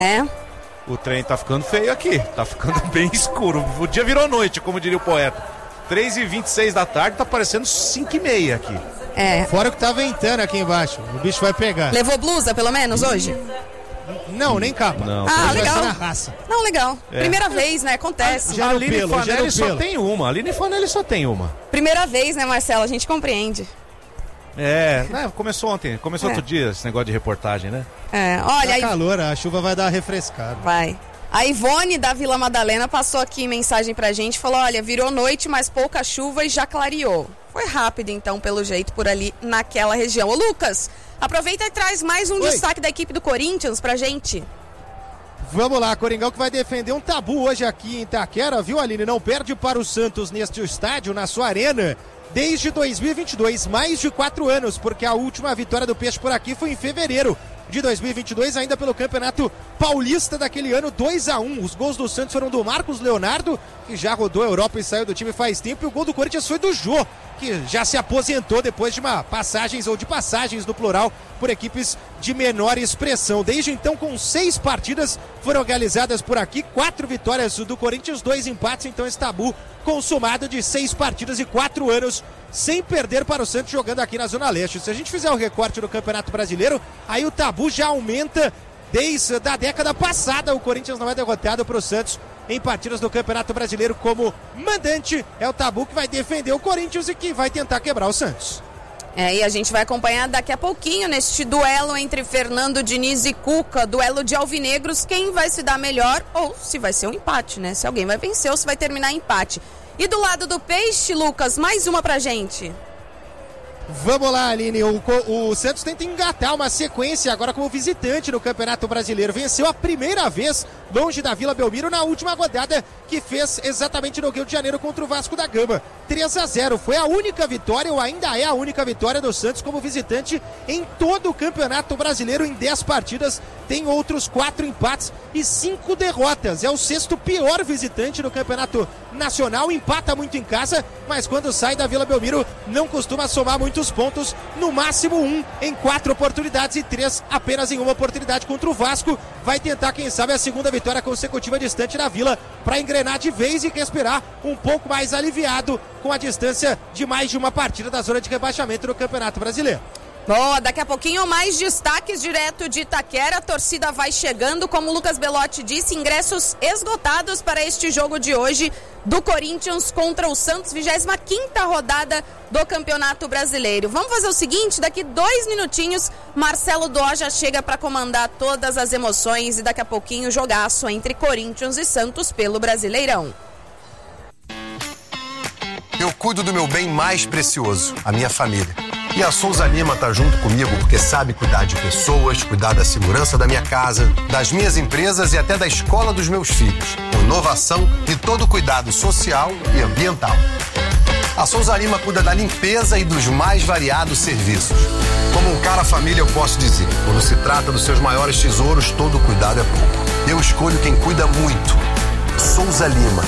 É? O trem tá ficando feio aqui, tá ficando bem escuro. O dia virou noite, como diria o poeta. 3h26 da tarde, tá parecendo 5h30 aqui. É. Fora o que tá ventando aqui embaixo, o bicho vai pegar. Levou blusa, pelo menos, hoje? Não, nem capa. Não. Ah, legal. Vai ser na raça. Não, legal. Primeira vez, né? Acontece. A Aline pelo, Fanelli só pelo. tem uma. A Aline Fanelli só tem uma. Primeira vez, né, Marcelo? A gente compreende. Começou ontem. Começou outro dia esse negócio de reportagem, né? Olha aí. Tá calor, a chuva vai dar uma refrescada. Vai. A Ivone da Vila Madalena passou aqui mensagem pra gente, falou, olha, virou noite, mas pouca chuva e já clareou. Foi rápido, então, pelo jeito, por ali naquela região. Ô, Lucas, aproveita e traz mais um destaque da equipe do Corinthians pra gente. Vamos lá, Coringão que vai defender um tabu hoje aqui em Itaquera, viu, Aline? Não perde para o Santos neste estádio, na sua arena, desde 2022, mais de 4 anos, porque a última vitória do Peixe por aqui foi em fevereiro de 2022, ainda pelo Campeonato Paulista daquele ano, 2-1. Os gols do Santos foram do Marcos Leonardo, que já rodou a Europa e saiu do time faz tempo, e o gol do Corinthians foi do Jô, que já se aposentou depois de passagens no plural, por equipes de menor expressão. Desde então, com 6 partidas foram realizadas por aqui, 4 vitórias do Corinthians, 2 empates, então esse tabu consumado de 6 partidas e 4 anos sem perder para o Santos jogando aqui na Zona Leste. Se a gente fizer o recorte do Campeonato Brasileiro, aí o tabu já aumenta desde a década passada. O Corinthians não é derrotado para o Santos em partidas do Campeonato Brasileiro como mandante. É o tabu que vai defender o Corinthians e que vai tentar quebrar o Santos. E a gente vai acompanhar daqui a pouquinho neste duelo entre Fernando Diniz e Cuca, duelo de alvinegros, quem vai se dar melhor ou se vai ser um empate, né? Se alguém vai vencer ou se vai terminar empate. E do lado do Peixe, Lucas, mais uma pra gente. Vamos lá, Aline, o Santos tenta engatar uma sequência agora como visitante no Campeonato Brasileiro. Venceu a primeira vez longe da Vila Belmiro na última rodada, que fez exatamente no Rio de Janeiro contra o Vasco da Gama. 3-0, foi a única vitória, ou ainda é a única vitória do Santos como visitante em todo o Campeonato Brasileiro. Em 10 partidas tem outros 4 empates e 5 derrotas. É o 6º pior visitante no Campeonato Nacional, empata muito em casa, mas quando sai da Vila Belmiro não costuma somar muitos pontos, no máximo 1 em 4 oportunidades e 3 apenas em uma oportunidade contra o Vasco. Vai tentar, quem sabe, a segunda vitória consecutiva distante na Vila para engrenar de vez e respirar um pouco mais aliviado com a distância de mais de uma partida da zona de rebaixamento no Campeonato Brasileiro. Boa, daqui a pouquinho mais destaques direto de Itaquera, a torcida vai chegando, como o Lucas Belotti disse, ingressos esgotados para este jogo de hoje do Corinthians contra o Santos, 25ª rodada do Campeonato Brasileiro. Vamos fazer o seguinte, daqui 2 minutinhos, Marcelo Dó já chega para comandar todas as emoções e daqui a pouquinho jogaço entre Corinthians e Santos pelo Brasileirão. Eu cuido do meu bem mais precioso, a minha família. E a Souza Lima tá junto comigo porque sabe cuidar de pessoas, cuidar da segurança da minha casa, das minhas empresas e até da escola dos meus filhos. Inovação e todo cuidado social e ambiental. A Souza Lima cuida da limpeza e dos mais variados serviços. Como um cara família, eu posso dizer, quando se trata dos seus maiores tesouros, todo cuidado é pouco. Eu escolho quem cuida muito. Souza Lima.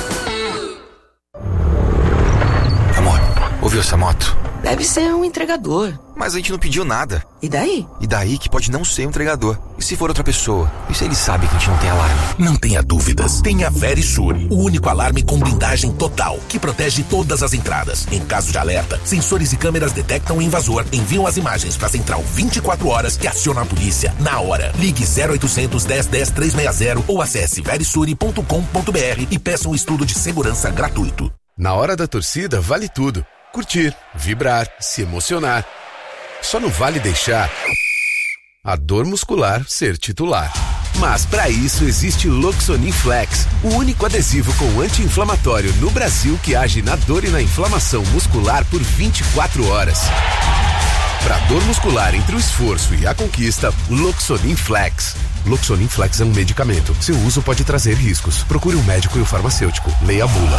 Amor, ouviu essa moto? Deve ser um entregador. Mas a gente não pediu nada. E daí? E daí que pode não ser um entregador. E se for outra pessoa? E se ele sabe que a gente não tem alarme? Não tenha dúvidas. Tenha Verisure, o único alarme com blindagem total, que protege todas as entradas. Em caso de alerta, sensores e câmeras detectam o invasor, enviam as imagens para a central 24 horas e aciona a polícia na hora. Ligue 0800 10 10 360 ou acesse verisure.com.br e peça um estudo de segurança gratuito. Na hora da torcida, vale tudo. Curtir, vibrar, se emocionar. Só não vale deixar a dor muscular ser titular. Mas para isso existe Loxonin Flex, o único adesivo com anti-inflamatório no Brasil que age na dor e na inflamação muscular por 24 horas. Para dor muscular entre o esforço e a conquista, Loxonin Flex. Loxonin Flex é um medicamento. Seu uso pode trazer riscos. Procure um médico e um farmacêutico. Leia a bula.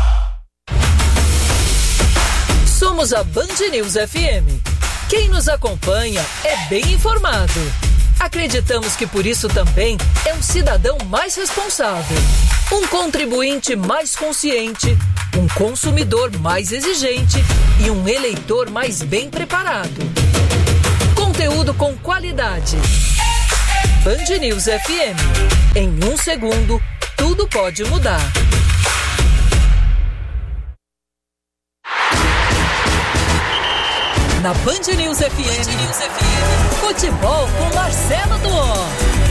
Somos a Band News FM. Quem nos acompanha é bem informado. Acreditamos que por isso também é um cidadão mais responsável, um contribuinte mais consciente, um consumidor mais exigente e um eleitor mais bem preparado. Conteúdo com qualidade. Band News FM. Em 1 segundo, tudo pode mudar. Na Band News FM, futebol com Marcelo Duó.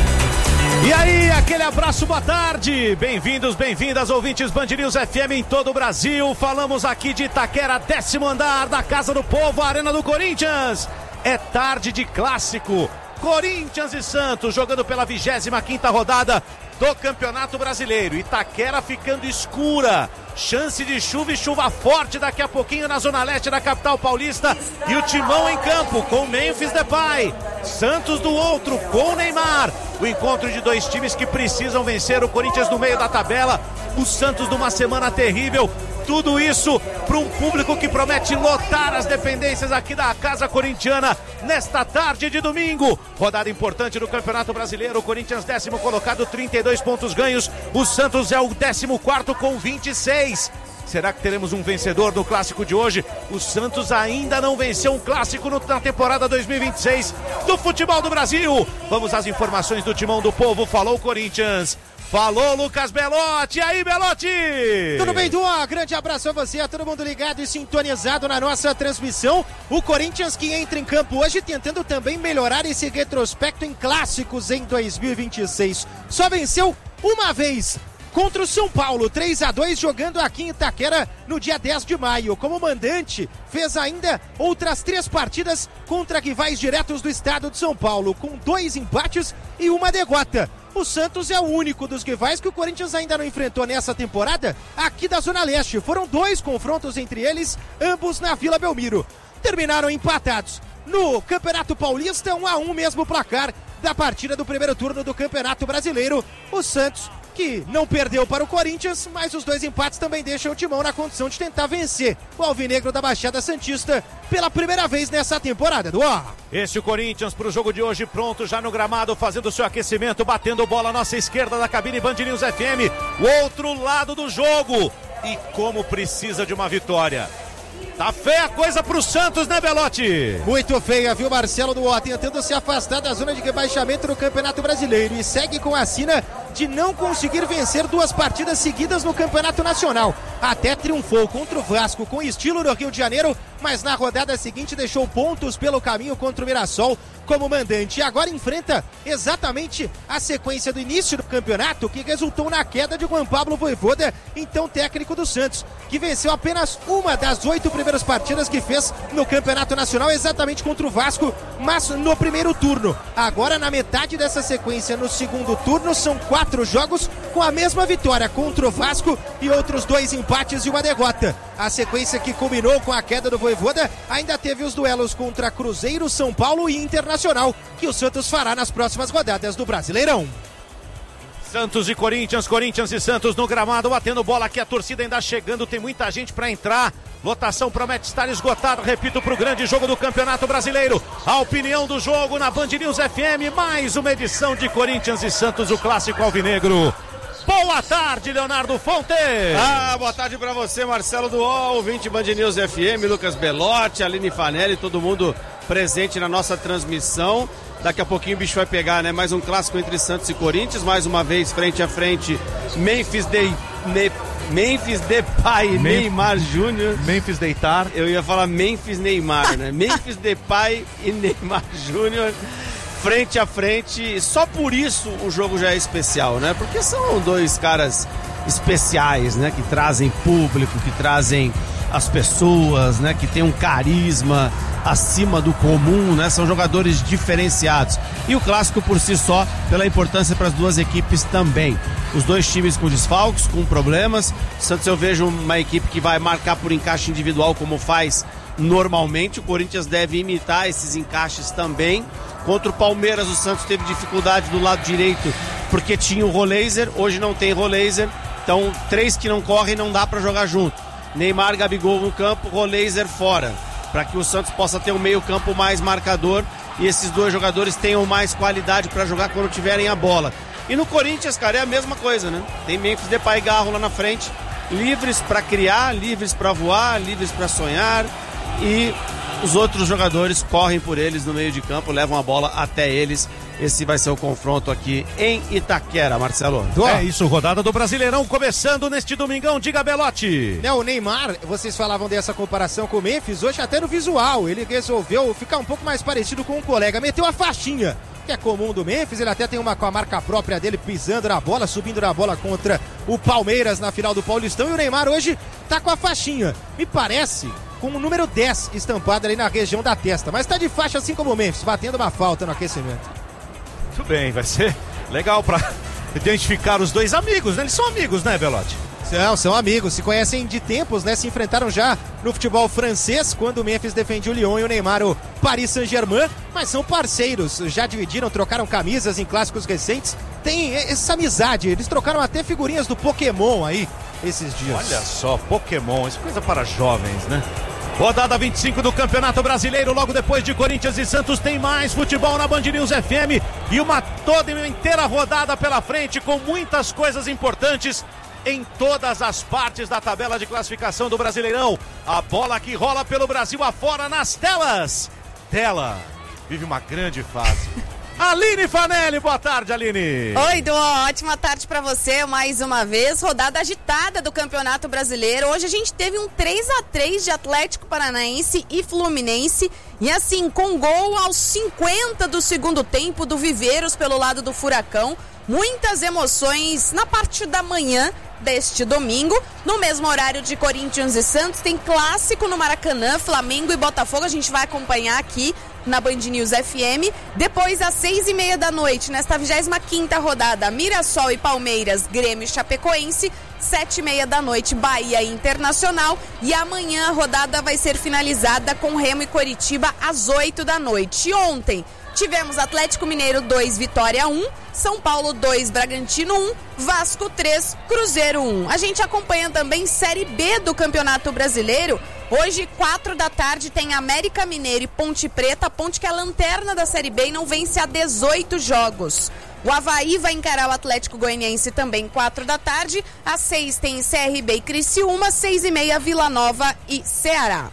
E aí, aquele abraço, boa tarde. Bem-vindos, bem-vindas, ouvintes Band News FM em todo o Brasil. Falamos aqui de Itaquera, 10º andar da Casa do Povo, a Arena do Corinthians. É tarde de clássico. Corinthians e Santos jogando pela 25ª rodada do Campeonato Brasileiro. Itaquera ficando escura. Chance de chuva e chuva forte daqui a pouquinho na zona leste da capital paulista. E o Timão em campo com Memphis Depay. Santos do outro com Neymar. O encontro de dois times que precisam vencer. O Corinthians no meio da tabela. O Santos numa semana terrível. Tudo isso para um público que promete lotar as dependências aqui da Casa Corintiana nesta tarde de domingo. Rodada importante do Campeonato Brasileiro. O Corinthians 10º colocado, 32 pontos ganhos. O Santos é o 14º com 26. Será que teremos um vencedor no clássico de hoje? O Santos ainda não venceu um clássico na temporada 2026 do futebol do Brasil. Vamos às informações do Timão do Povo. Falou Corinthians. Falou Lucas Belotti, e aí Belotti? Tudo bem, Duó? Grande abraço a você, a todo mundo ligado e sintonizado na nossa transmissão. O Corinthians que entra em campo hoje tentando também melhorar esse retrospecto em clássicos em 2026. Só venceu uma vez contra o São Paulo, 3-2, jogando aqui em Itaquera no dia 10 de maio. Como mandante, fez ainda outras 3 partidas contra rivais diretos do estado de São Paulo, com 2 empates e uma derrota. O Santos é o único dos rivais que o Corinthians ainda não enfrentou nessa temporada aqui da Zona Leste. Foram 2 confrontos entre eles, ambos na Vila Belmiro. Terminaram empatados. No Campeonato Paulista, 1-1 mesmo placar da partida do primeiro turno do Campeonato Brasileiro. O Santos, que não perdeu para o Corinthians, mas os 2 empates também deixam o Timão na condição de tentar vencer o Alvinegro da Baixada Santista pela primeira vez nessa temporada. Esse é o Corinthians para o jogo de hoje, pronto já no gramado, fazendo seu aquecimento, batendo bola à nossa esquerda da cabine Band News FM, o outro lado do jogo. E como precisa de uma vitória. Tá feia a coisa pro Santos, né, Belotti? Muito feia, viu, Marcelo Duó, tentando se afastar da zona de rebaixamento no Campeonato Brasileiro e segue com a sina de não conseguir vencer 2 partidas seguidas no Campeonato Nacional. Até triunfou contra o Vasco com estilo no Rio de Janeiro, mas na rodada seguinte deixou pontos pelo caminho contra o Mirassol como mandante. E agora enfrenta exatamente a sequência do início do campeonato, que resultou na queda de Juan Pablo Vojvoda, então técnico do Santos, que venceu apenas uma das 8 primeiras partidas que fez no Campeonato Nacional, exatamente contra o Vasco, mas no primeiro turno. Agora, na metade dessa sequência, no segundo turno, são 4 jogos com a mesma vitória contra o Vasco e outros 2 empates e uma derrota. A sequência que culminou com a queda do Vojvoda ainda teve os duelos contra Cruzeiro, São Paulo e Internacional, que o Santos fará nas próximas rodadas do Brasileirão. Santos e Corinthians, Corinthians e Santos no gramado, batendo bola aqui, a torcida ainda chegando, tem muita gente para entrar. Lotação promete estar esgotada, repito, para o grande jogo do Campeonato Brasileiro. A opinião do jogo na Band News FM, mais uma edição de Corinthians e Santos, o clássico alvinegro. Boa tarde, Leonardo Fonte. Boa tarde pra você, Marcelo Duó, ouvinte Band News FM, Lucas Belotti, Aline Fanelli, todo mundo presente na nossa transmissão. Daqui a pouquinho o bicho vai pegar, né? Mais um clássico entre Santos e Corinthians, mais uma vez frente a frente, Memphis Depay e Neymar Júnior. Memphis deitar. Eu ia falar Memphis Neymar, né? Memphis Depay e Neymar Júnior frente a frente. Só por isso o jogo já é especial, né? Porque são 2 caras especiais, né? Que trazem público, que trazem as pessoas, né? Que tem um carisma acima do comum, né? São jogadores diferenciados. E o clássico por si só, pela importância para as 2 equipes também. Os 2 times com desfalques, com problemas. O Santos, eu vejo uma equipe que vai marcar por encaixe individual como faz normalmente. O Corinthians deve imitar esses encaixes também. Contra o Palmeiras, o Santos teve dificuldade do lado direito porque tinha o Roleiser, hoje não tem Roleiser, então 3 que não correm não dá para jogar junto. Neymar, Gabigol no campo, Roleiser fora, para que o Santos possa ter um meio campo mais marcador e esses 2 jogadores tenham mais qualidade para jogar quando tiverem a bola. E no Corinthians, cara, é a mesma coisa, né? Tem Memphis Depay e Garro lá na frente, livres para criar, livres para voar, livres para sonhar, e os outros jogadores correm por eles no meio de campo, levam a bola até eles. Esse vai ser o confronto aqui em Itaquera, Marcelo. É isso, rodada do Brasileirão começando neste domingão. Diga, Belotti. O Neymar, vocês falavam dessa comparação com o Memphis, hoje até no visual, ele resolveu ficar um pouco mais parecido com um colega, meteu a faixinha, que é comum do Memphis, ele até tem uma com a marca própria dele, pisando na bola, subindo na bola contra o Palmeiras na final do Paulistão, e o Neymar hoje tá com a faixinha, me parece, com o número 10 estampado ali na região da testa, mas tá de faixa assim como o Memphis, batendo uma falta no aquecimento. Muito bem, vai ser legal pra identificar os dois amigos, né? Eles são amigos, né, Belotti? São amigos, se conhecem de tempos, né? Se enfrentaram já no futebol francês, quando o Memphis defendia o Lyon e o Neymar o Paris Saint-Germain, mas são parceiros, já dividiram, trocaram camisas em clássicos recentes, tem essa amizade, eles trocaram até figurinhas do Pokémon aí, esses dias. Olha só, Pokémon, isso é coisa para jovens, né? Rodada 25 do Campeonato Brasileiro, logo depois de Corinthians e Santos tem mais futebol na Band News FM e uma inteira rodada pela frente com muitas coisas importantes em todas as partes da tabela de classificação do Brasileirão. A bola que rola pelo Brasil afora nas telas. Tela vive uma grande fase. Aline Fanelli, boa tarde, Aline. Oi, Du, ótima tarde pra você mais uma vez, rodada agitada do Campeonato Brasileiro. Hoje a gente teve um 3-3 de Atlético Paranaense e Fluminense, e assim, com gol aos 50 do segundo tempo do Viveiros pelo lado do Furacão. Muitas emoções na parte da manhã deste domingo. No mesmo horário de Corinthians e Santos, tem clássico no Maracanã, Flamengo e Botafogo. A gente vai acompanhar aqui na Band News FM. Depois, às 6h30 da noite, nesta 25ª rodada, Mirassol e Palmeiras, Grêmio e Chapecoense. 7h30 da noite, Bahia e Internacional. E amanhã a rodada vai ser finalizada com Remo e Coritiba às 8 da noite. E ontem tivemos Atlético Mineiro 2, Vitória 1, São Paulo 2, Bragantino 1, Vasco 3, Cruzeiro 1. A gente acompanha também Série B do Campeonato Brasileiro. Hoje, 4 da tarde, tem América Mineiro e Ponte Preta. A Ponte, que é a lanterna da Série B e não vence há 18 jogos. O Avaí vai encarar o Atlético Goianiense também 4 da tarde. Às 6 tem CRB e Criciúma, 6h30 Vila Nova e Ceará.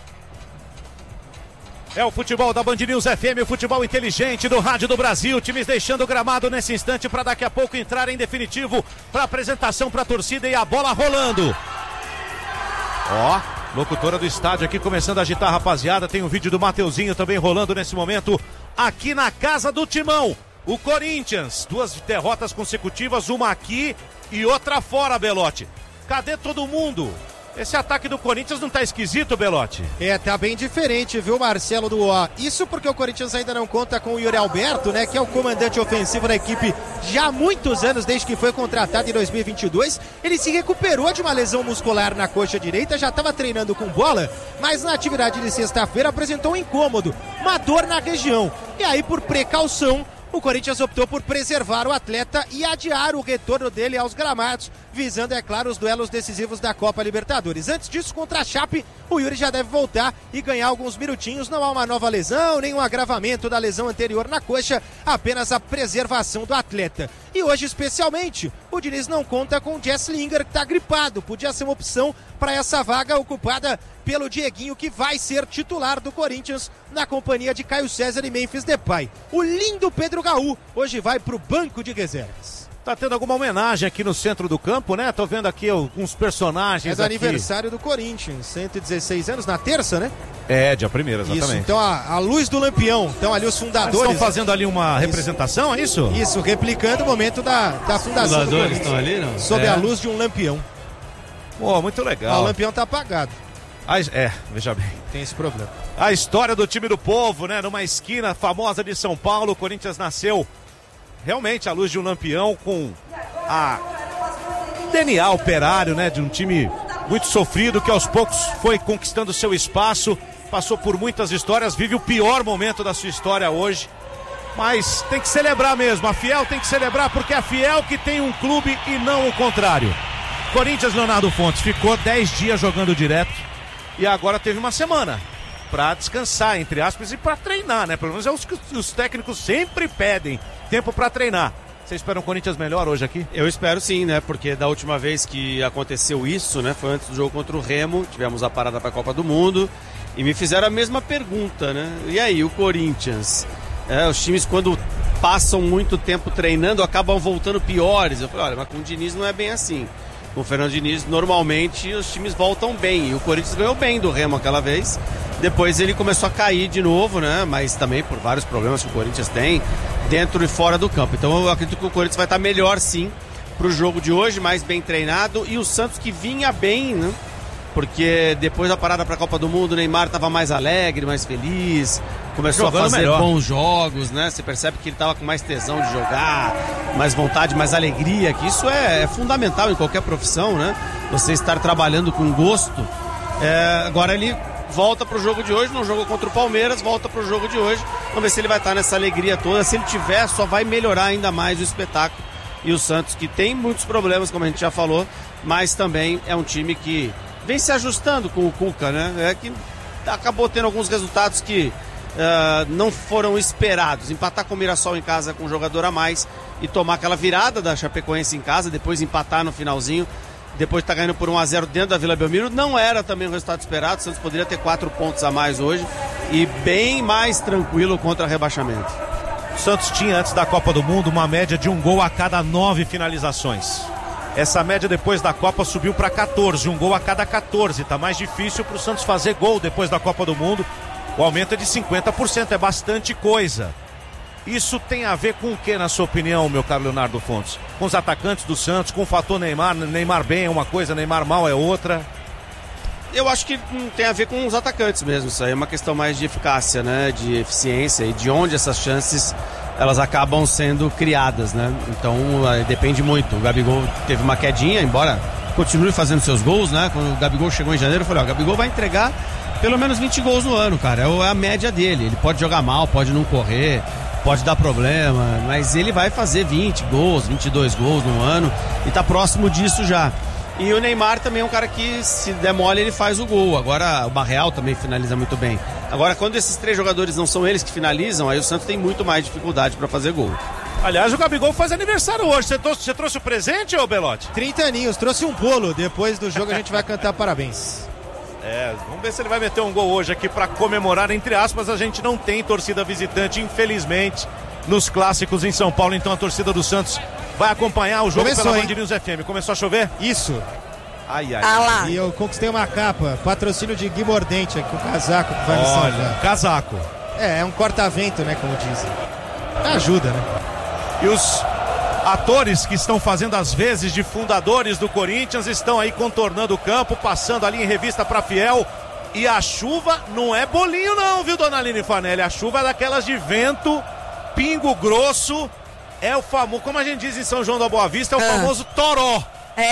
É o futebol da Band News FM, o futebol inteligente do Rádio do Brasil. Times deixando o gramado nesse instante para daqui a pouco entrar em definitivo para apresentação para a torcida e a bola rolando. Ó, locutora do estádio aqui começando a agitar a rapaziada. Tem um vídeo do Mateuzinho também rolando nesse momento aqui na casa do Timão. O Corinthians, 2 derrotas consecutivas, uma aqui e outra fora, Belotti. Cadê todo mundo? Esse ataque do Corinthians não tá esquisito, Belotti? Tá bem diferente, viu, Marcelo do O. Isso porque o Corinthians ainda não conta com o Yuri Alberto, né, que é o comandante ofensivo da equipe já há muitos anos, desde que foi contratado em 2022. Ele se recuperou de uma lesão muscular na coxa direita, já estava treinando com bola, mas na atividade de sexta-feira apresentou um incômodo, uma dor na região. E aí, por precaução, o Corinthians optou por preservar o atleta e adiar o retorno dele aos gramados, visando, é claro, os duelos decisivos da Copa Libertadores. Antes disso, contra a Chape, o Yuri já deve voltar e ganhar alguns minutinhos. Não há uma nova lesão, nem um agravamento da lesão anterior na coxa, apenas a preservação do atleta. E hoje, especialmente, o Diniz não conta com o Jess Lingard, que está gripado. Podia ser uma opção para essa vaga ocupada pelo Dieguinho, que vai ser titular do Corinthians na companhia de Caio César e Memphis Depay. O lindo Pedro Gaú hoje vai para o banco de reservas. Tá tendo alguma homenagem aqui no centro do campo, né? Tô vendo aqui alguns personagens. É do aqui. Aniversário do Corinthians, 116 anos, na terça, né? É, dia 1º, exatamente. Isso, então a luz do Lampião, então ali os fundadores. Estão fazendo ali uma representação, é isso? Isso, replicando o momento da fundação do Corinthians. Estão ali, não? Sob a luz de um lampião. Pô, muito legal. O lampião tá apagado. Veja bem. Tem esse problema. A história do time do povo, né? Numa esquina famosa de São Paulo, o Corinthians nasceu realmente à luz de um lampião, com a DNA operário, né? De um time muito sofrido, que aos poucos foi conquistando seu espaço, passou por muitas histórias, vive o pior momento da sua história hoje. Mas tem que celebrar mesmo, a Fiel tem que celebrar, porque é a Fiel que tem um clube e não o contrário. Corinthians, Leonardo Fontes, ficou 10 dias jogando direto e agora teve uma semana para descansar, entre aspas, e para treinar, né? Pelo menos é o que os técnicos sempre pedem, tempo para treinar. Você espera um Corinthians melhor hoje aqui? Eu espero sim, né? Porque da última vez que aconteceu isso, né? Foi antes do jogo contra o Remo, tivemos a parada para a Copa do Mundo e me fizeram a mesma pergunta, né? E aí, o Corinthians? Os times, quando passam muito tempo treinando, acabam voltando piores. Eu falei, olha, mas com o Diniz não é bem assim. Com o Fernando Diniz, normalmente os times voltam bem. E o Corinthians ganhou bem do Remo aquela vez. Depois ele começou a cair de novo, né? Mas também por vários problemas que o Corinthians tem dentro e fora do campo. Então eu acredito que o Corinthians vai estar melhor sim pro jogo de hoje, mais bem treinado. E o Santos que vinha bem, né? Porque depois da parada para a Copa do Mundo, o Neymar estava mais alegre, mais feliz, começou a fazer bons jogos, né? Você percebe que ele estava com mais tesão de jogar, mais vontade, mais alegria, que isso é fundamental em qualquer profissão, né? Você estar trabalhando com gosto. Agora ele volta pro jogo de hoje, não jogou contra o Palmeiras, volta pro jogo de hoje. Vamos ver se ele vai estar nessa alegria toda. Se ele tiver, só vai melhorar ainda mais o espetáculo. E o Santos, que tem muitos problemas, como a gente já falou, mas também é um time que vem se ajustando com o Cuca, né? Que acabou tendo alguns resultados que não foram esperados. Empatar com o Mirassol em casa com um jogador a mais e tomar aquela virada da Chapecoense em casa, depois empatar no finalzinho, depois tá ganhando por 1-0 dentro da Vila Belmiro, não era também o resultado esperado. O Santos poderia ter 4 pontos a mais hoje e bem mais tranquilo contra rebaixamento. O Santos tinha, antes da Copa do Mundo, uma média de 1 gol a cada 9 finalizações. Essa média depois da Copa subiu para 14, 1 gol a cada 14. Tá mais difícil para o Santos fazer gol depois da Copa do Mundo. O aumento é de 50%, é bastante coisa. Isso tem a ver com o que, na sua opinião, meu caro Leonardo Fontes? Com os atacantes do Santos, com o fator Neymar. Neymar bem é uma coisa, Neymar mal é outra. Eu acho que tem a ver com os atacantes mesmo. Isso aí é uma questão mais de eficácia, né? De eficiência e de onde essas chances elas acabam sendo criadas, né? Então depende muito. O Gabigol teve uma quedinha, embora continue fazendo seus gols, né? Quando o Gabigol chegou em janeiro, eu falei, ó, o Gabigol vai entregar pelo menos 20 gols no ano, cara. É a média dele. Ele pode jogar mal, pode não correr, pode dar problema, mas ele vai fazer 20 gols, 22 gols no ano e tá próximo disso já. E o Neymar também é um cara que, se der mole, ele faz o gol. Agora o Barreal também finaliza muito bem. Agora, quando esses 3 jogadores não são eles que finalizam, aí o Santos tem muito mais dificuldade para fazer gol. Aliás, o Gabigol faz aniversário hoje. Você trouxe o presente, ô Belotti? 30 aninhos, trouxe um bolo. Depois do jogo a gente vai cantar parabéns. Vamos ver se ele vai meter um gol hoje aqui para comemorar, entre aspas. A gente não tem torcida visitante, infelizmente, nos clássicos em São Paulo. Então a torcida do Santos vai acompanhar o jogo pela Band News FM. Começou a chover? Isso. Ai. E eu conquistei uma capa, patrocínio de Gui Mordente, aqui, o casaco que vai me salvar. Casaco. É um corta-vento, né, como dizem. Ajuda, né? E os atores que estão fazendo as vezes de fundadores do Corinthians estão aí contornando o campo, passando ali em revista pra Fiel. E a chuva não é bolinho não, viu, dona Aline Fanelli? A chuva é daquelas de vento, pingo grosso. É o famoso, como a gente diz em São João da Boa Vista, é o famoso toró.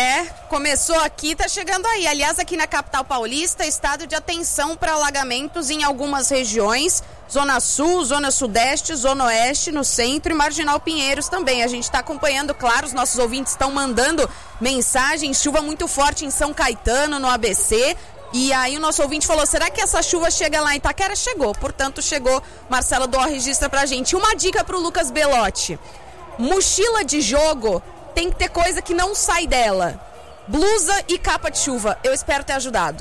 Começou aqui, tá chegando aí. Aliás, aqui na capital paulista, estado de atenção para alagamentos em algumas regiões. Zona Sul, Zona Sudeste, Zona Oeste, no centro e Marginal Pinheiros também. A gente está acompanhando, claro, os nossos ouvintes estão mandando mensagens. Chuva muito forte em São Caetano, no ABC. E aí o nosso ouvinte falou, será que essa chuva chega lá em Itaquera? Chegou, portanto chegou. Marcela Dó registra pra gente. Uma dica pro Lucas Belotti. Mochila de jogo tem que ter coisa que não sai dela. Blusa e capa de chuva. Eu espero ter ajudado.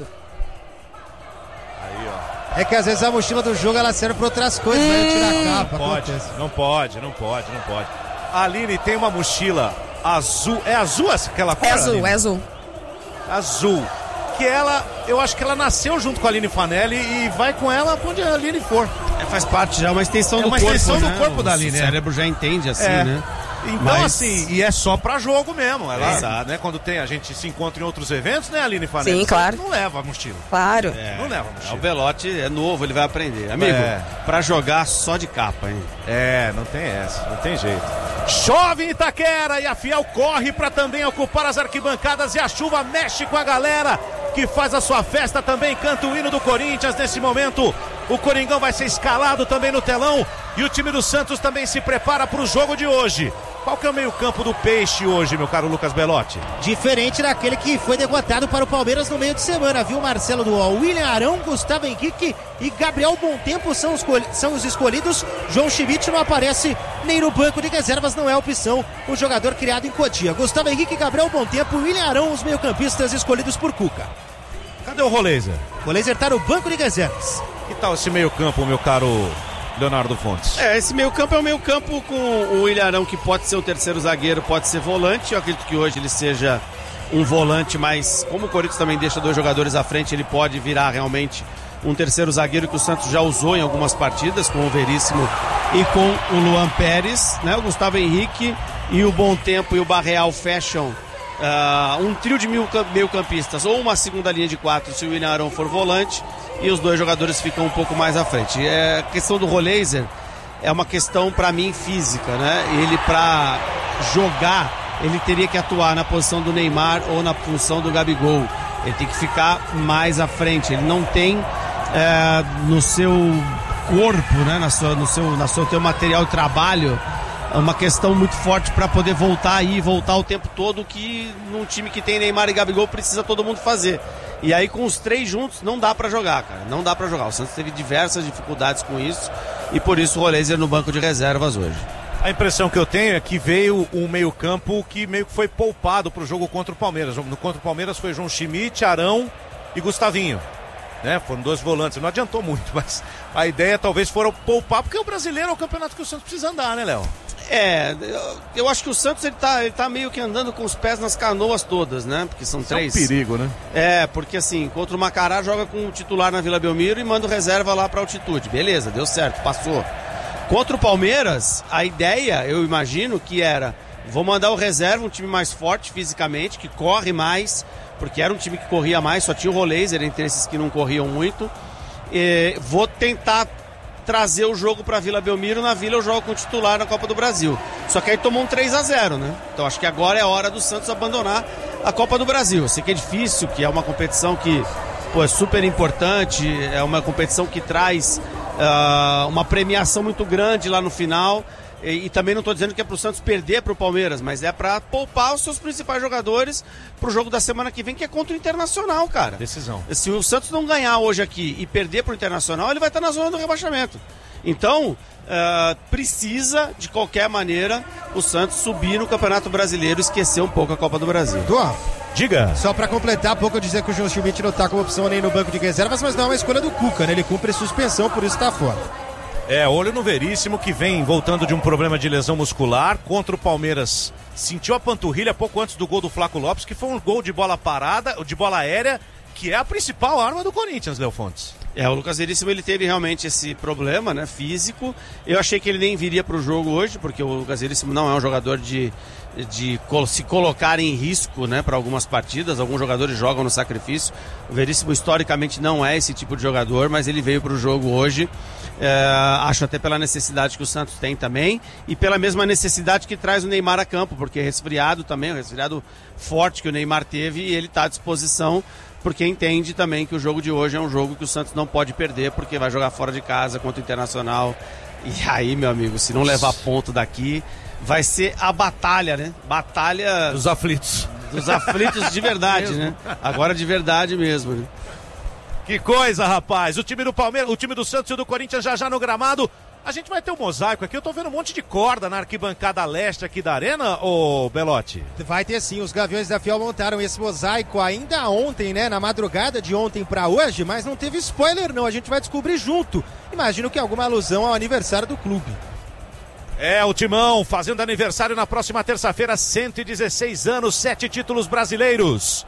Aí, ó. É que às vezes a mochila do jogo ela serve para outras coisas, vai tirar a capa. Não pode. A Aline tem uma mochila azul. É azul aquela cor? É azul. Azul. Que ela, eu acho que ela nasceu junto com a Aline Fanelli e vai com ela onde a Aline for. Faz parte já, uma extensão do corpo. É uma extensão do corpo da Aline. O cérebro já entende assim, né? Então, assim, e é só pra jogo mesmo. Ela, né, quando a gente se encontra em outros eventos, né, Aline Fanelli? Sim, claro. Não leva a mochila. Claro. Não leva a mochila. O Belotti é novo, ele vai aprender. Amigo, pra jogar só de capa, hein? Não tem essa, não tem jeito. Chove em Itaquera e a Fiel corre pra também ocupar as arquibancadas e a chuva mexe com a galera que faz a sua festa também, canta o hino do Corinthians nesse momento. O Coringão vai ser escalado também no telão e o time do Santos também se prepara para o jogo de hoje. Qual que é o meio-campo do Peixe hoje, meu caro Lucas Belotti? Diferente daquele que foi derrotado para o Palmeiras no meio de semana, viu, Marcelo Duó? William Arão, Gustavo Henrique e Gabriel Bom-Tempo são os escolhidos. João Schmidt não aparece nem no banco de reservas, não é opção. O jogador criado em Cotia. Gustavo Henrique, Gabriel Bom-Tempo, William Arão, os meio-campistas escolhidos por Cuca. Cadê o Roleiser? O Roleiser tá no banco de reservas. Que tal esse meio-campo, meu caro Leonardo Fontes? Esse meio campo é o meio campo com o Ilharão, que pode ser o terceiro zagueiro, pode ser volante. Eu acredito que hoje ele seja um volante, mas como o Corinthians também deixa 2 jogadores à frente, ele pode virar realmente um terceiro zagueiro que o Santos já usou em algumas partidas, com o Veríssimo e com o Luan Pérez, né? O Gustavo Henrique e o Bom Tempo e o Barreal fecham um trio de meio-campistas, ou uma segunda linha de 4 se o William Arão for volante, e os 2 jogadores ficam um pouco mais à frente. A questão do Roleiser é uma questão, para mim, física, né? Ele, para jogar, ele teria que atuar na posição do Neymar ou na função do Gabigol. Ele tem que ficar mais à frente. Ele não tem no seu corpo, né? no seu material de trabalho, uma questão muito forte para poder voltar o tempo todo, que num time que tem Neymar e Gabigol precisa todo mundo fazer. E aí com os 3 juntos não dá para jogar, cara. Não dá para jogar. O Santos teve diversas dificuldades com isso e por isso o Roleiser no banco de reservas hoje. A impressão que eu tenho é que veio um meio-campo que meio que foi poupado para o jogo contra o Palmeiras. Contra o Palmeiras foi João Schmidt, Arão e Gustavinho. Né? Foram 2 volantes. Não adiantou muito, mas a ideia talvez foram poupar, porque o brasileiro é o campeonato que o Santos precisa andar, né, Léo? Eu acho que o Santos ele tá meio que andando com os pés nas canoas todas, né? Porque são 3. É um perigo, né? Porque assim, contra o Macará joga com o titular na Vila Belmiro e manda o reserva lá pra altitude. Beleza, deu certo, passou. Contra o Palmeiras, a ideia, eu imagino, que era: vou mandar o reserva, um time mais forte fisicamente, que corre mais, porque era um time que corria mais, só tinha o Roleiser entre esses que não corriam muito. Vou tentar trazer o jogo para Vila Belmiro. Na Vila eu jogo com o titular na Copa do Brasil. Só que aí tomou um 3-0, né? Então acho que agora é a hora do Santos abandonar a Copa do Brasil. Eu sei que é difícil, que é uma competição que é super importante, é uma competição que traz uma premiação muito grande lá no final. E também não estou dizendo que é para o Santos perder para o Palmeiras, mas é para poupar os seus principais jogadores para o jogo da semana que vem, que é contra o Internacional, cara. Decisão. Se o Santos não ganhar hoje aqui e perder para o Internacional, ele vai estar na zona do rebaixamento. Então, precisa, de qualquer maneira, o Santos subir no Campeonato Brasileiro e esquecer um pouco a Copa do Brasil. Diga. Só pra completar, pouco eu dizer que o João Schmidt não tá como opção nem no banco de reservas, mas não é uma escolha do Cuca, né? Ele cumpre suspensão, por isso tá fora. Olho no Veríssimo, que vem voltando de um problema de lesão muscular. Contra o Palmeiras, sentiu a panturrilha pouco antes do gol do Flaco Lopes, que foi um gol de bola parada, de bola aérea, que é a principal arma do Corinthians, Léo Fontes. O Lucas Veríssimo, ele teve realmente esse problema, né, físico. Eu achei que ele nem viria pro jogo hoje, porque o Lucas Veríssimo não é um jogador de se colocar em risco, né, para algumas partidas. Alguns jogadores jogam no sacrifício. O Veríssimo historicamente não é esse tipo de jogador, mas ele veio pro jogo hoje. Acho até pela necessidade que o Santos tem também, e pela mesma necessidade que traz o Neymar a campo, porque é resfriado também, um resfriado forte que o Neymar teve, e ele está à disposição, porque entende também que o jogo de hoje é um jogo que o Santos não pode perder, porque vai jogar fora de casa contra o Internacional. E aí, meu amigo, se não levar ponto daqui, vai ser a batalha, né? Batalha dos aflitos. Dos aflitos de verdade, né? Agora de verdade mesmo, né? Que coisa, rapaz. O time do Palmeiras, o time do Santos e o do Corinthians já no gramado. A gente vai ter um mosaico aqui. Eu tô vendo um monte de corda na arquibancada leste aqui da arena, ô Belotti. Vai ter sim. Os Gaviões da Fiel montaram esse mosaico ainda ontem, né? Na madrugada de ontem pra hoje, mas não teve spoiler não. A gente vai descobrir junto. Imagino que alguma alusão ao aniversário do clube. O Timão fazendo aniversário na próxima terça-feira, 116 anos, 7 títulos brasileiros.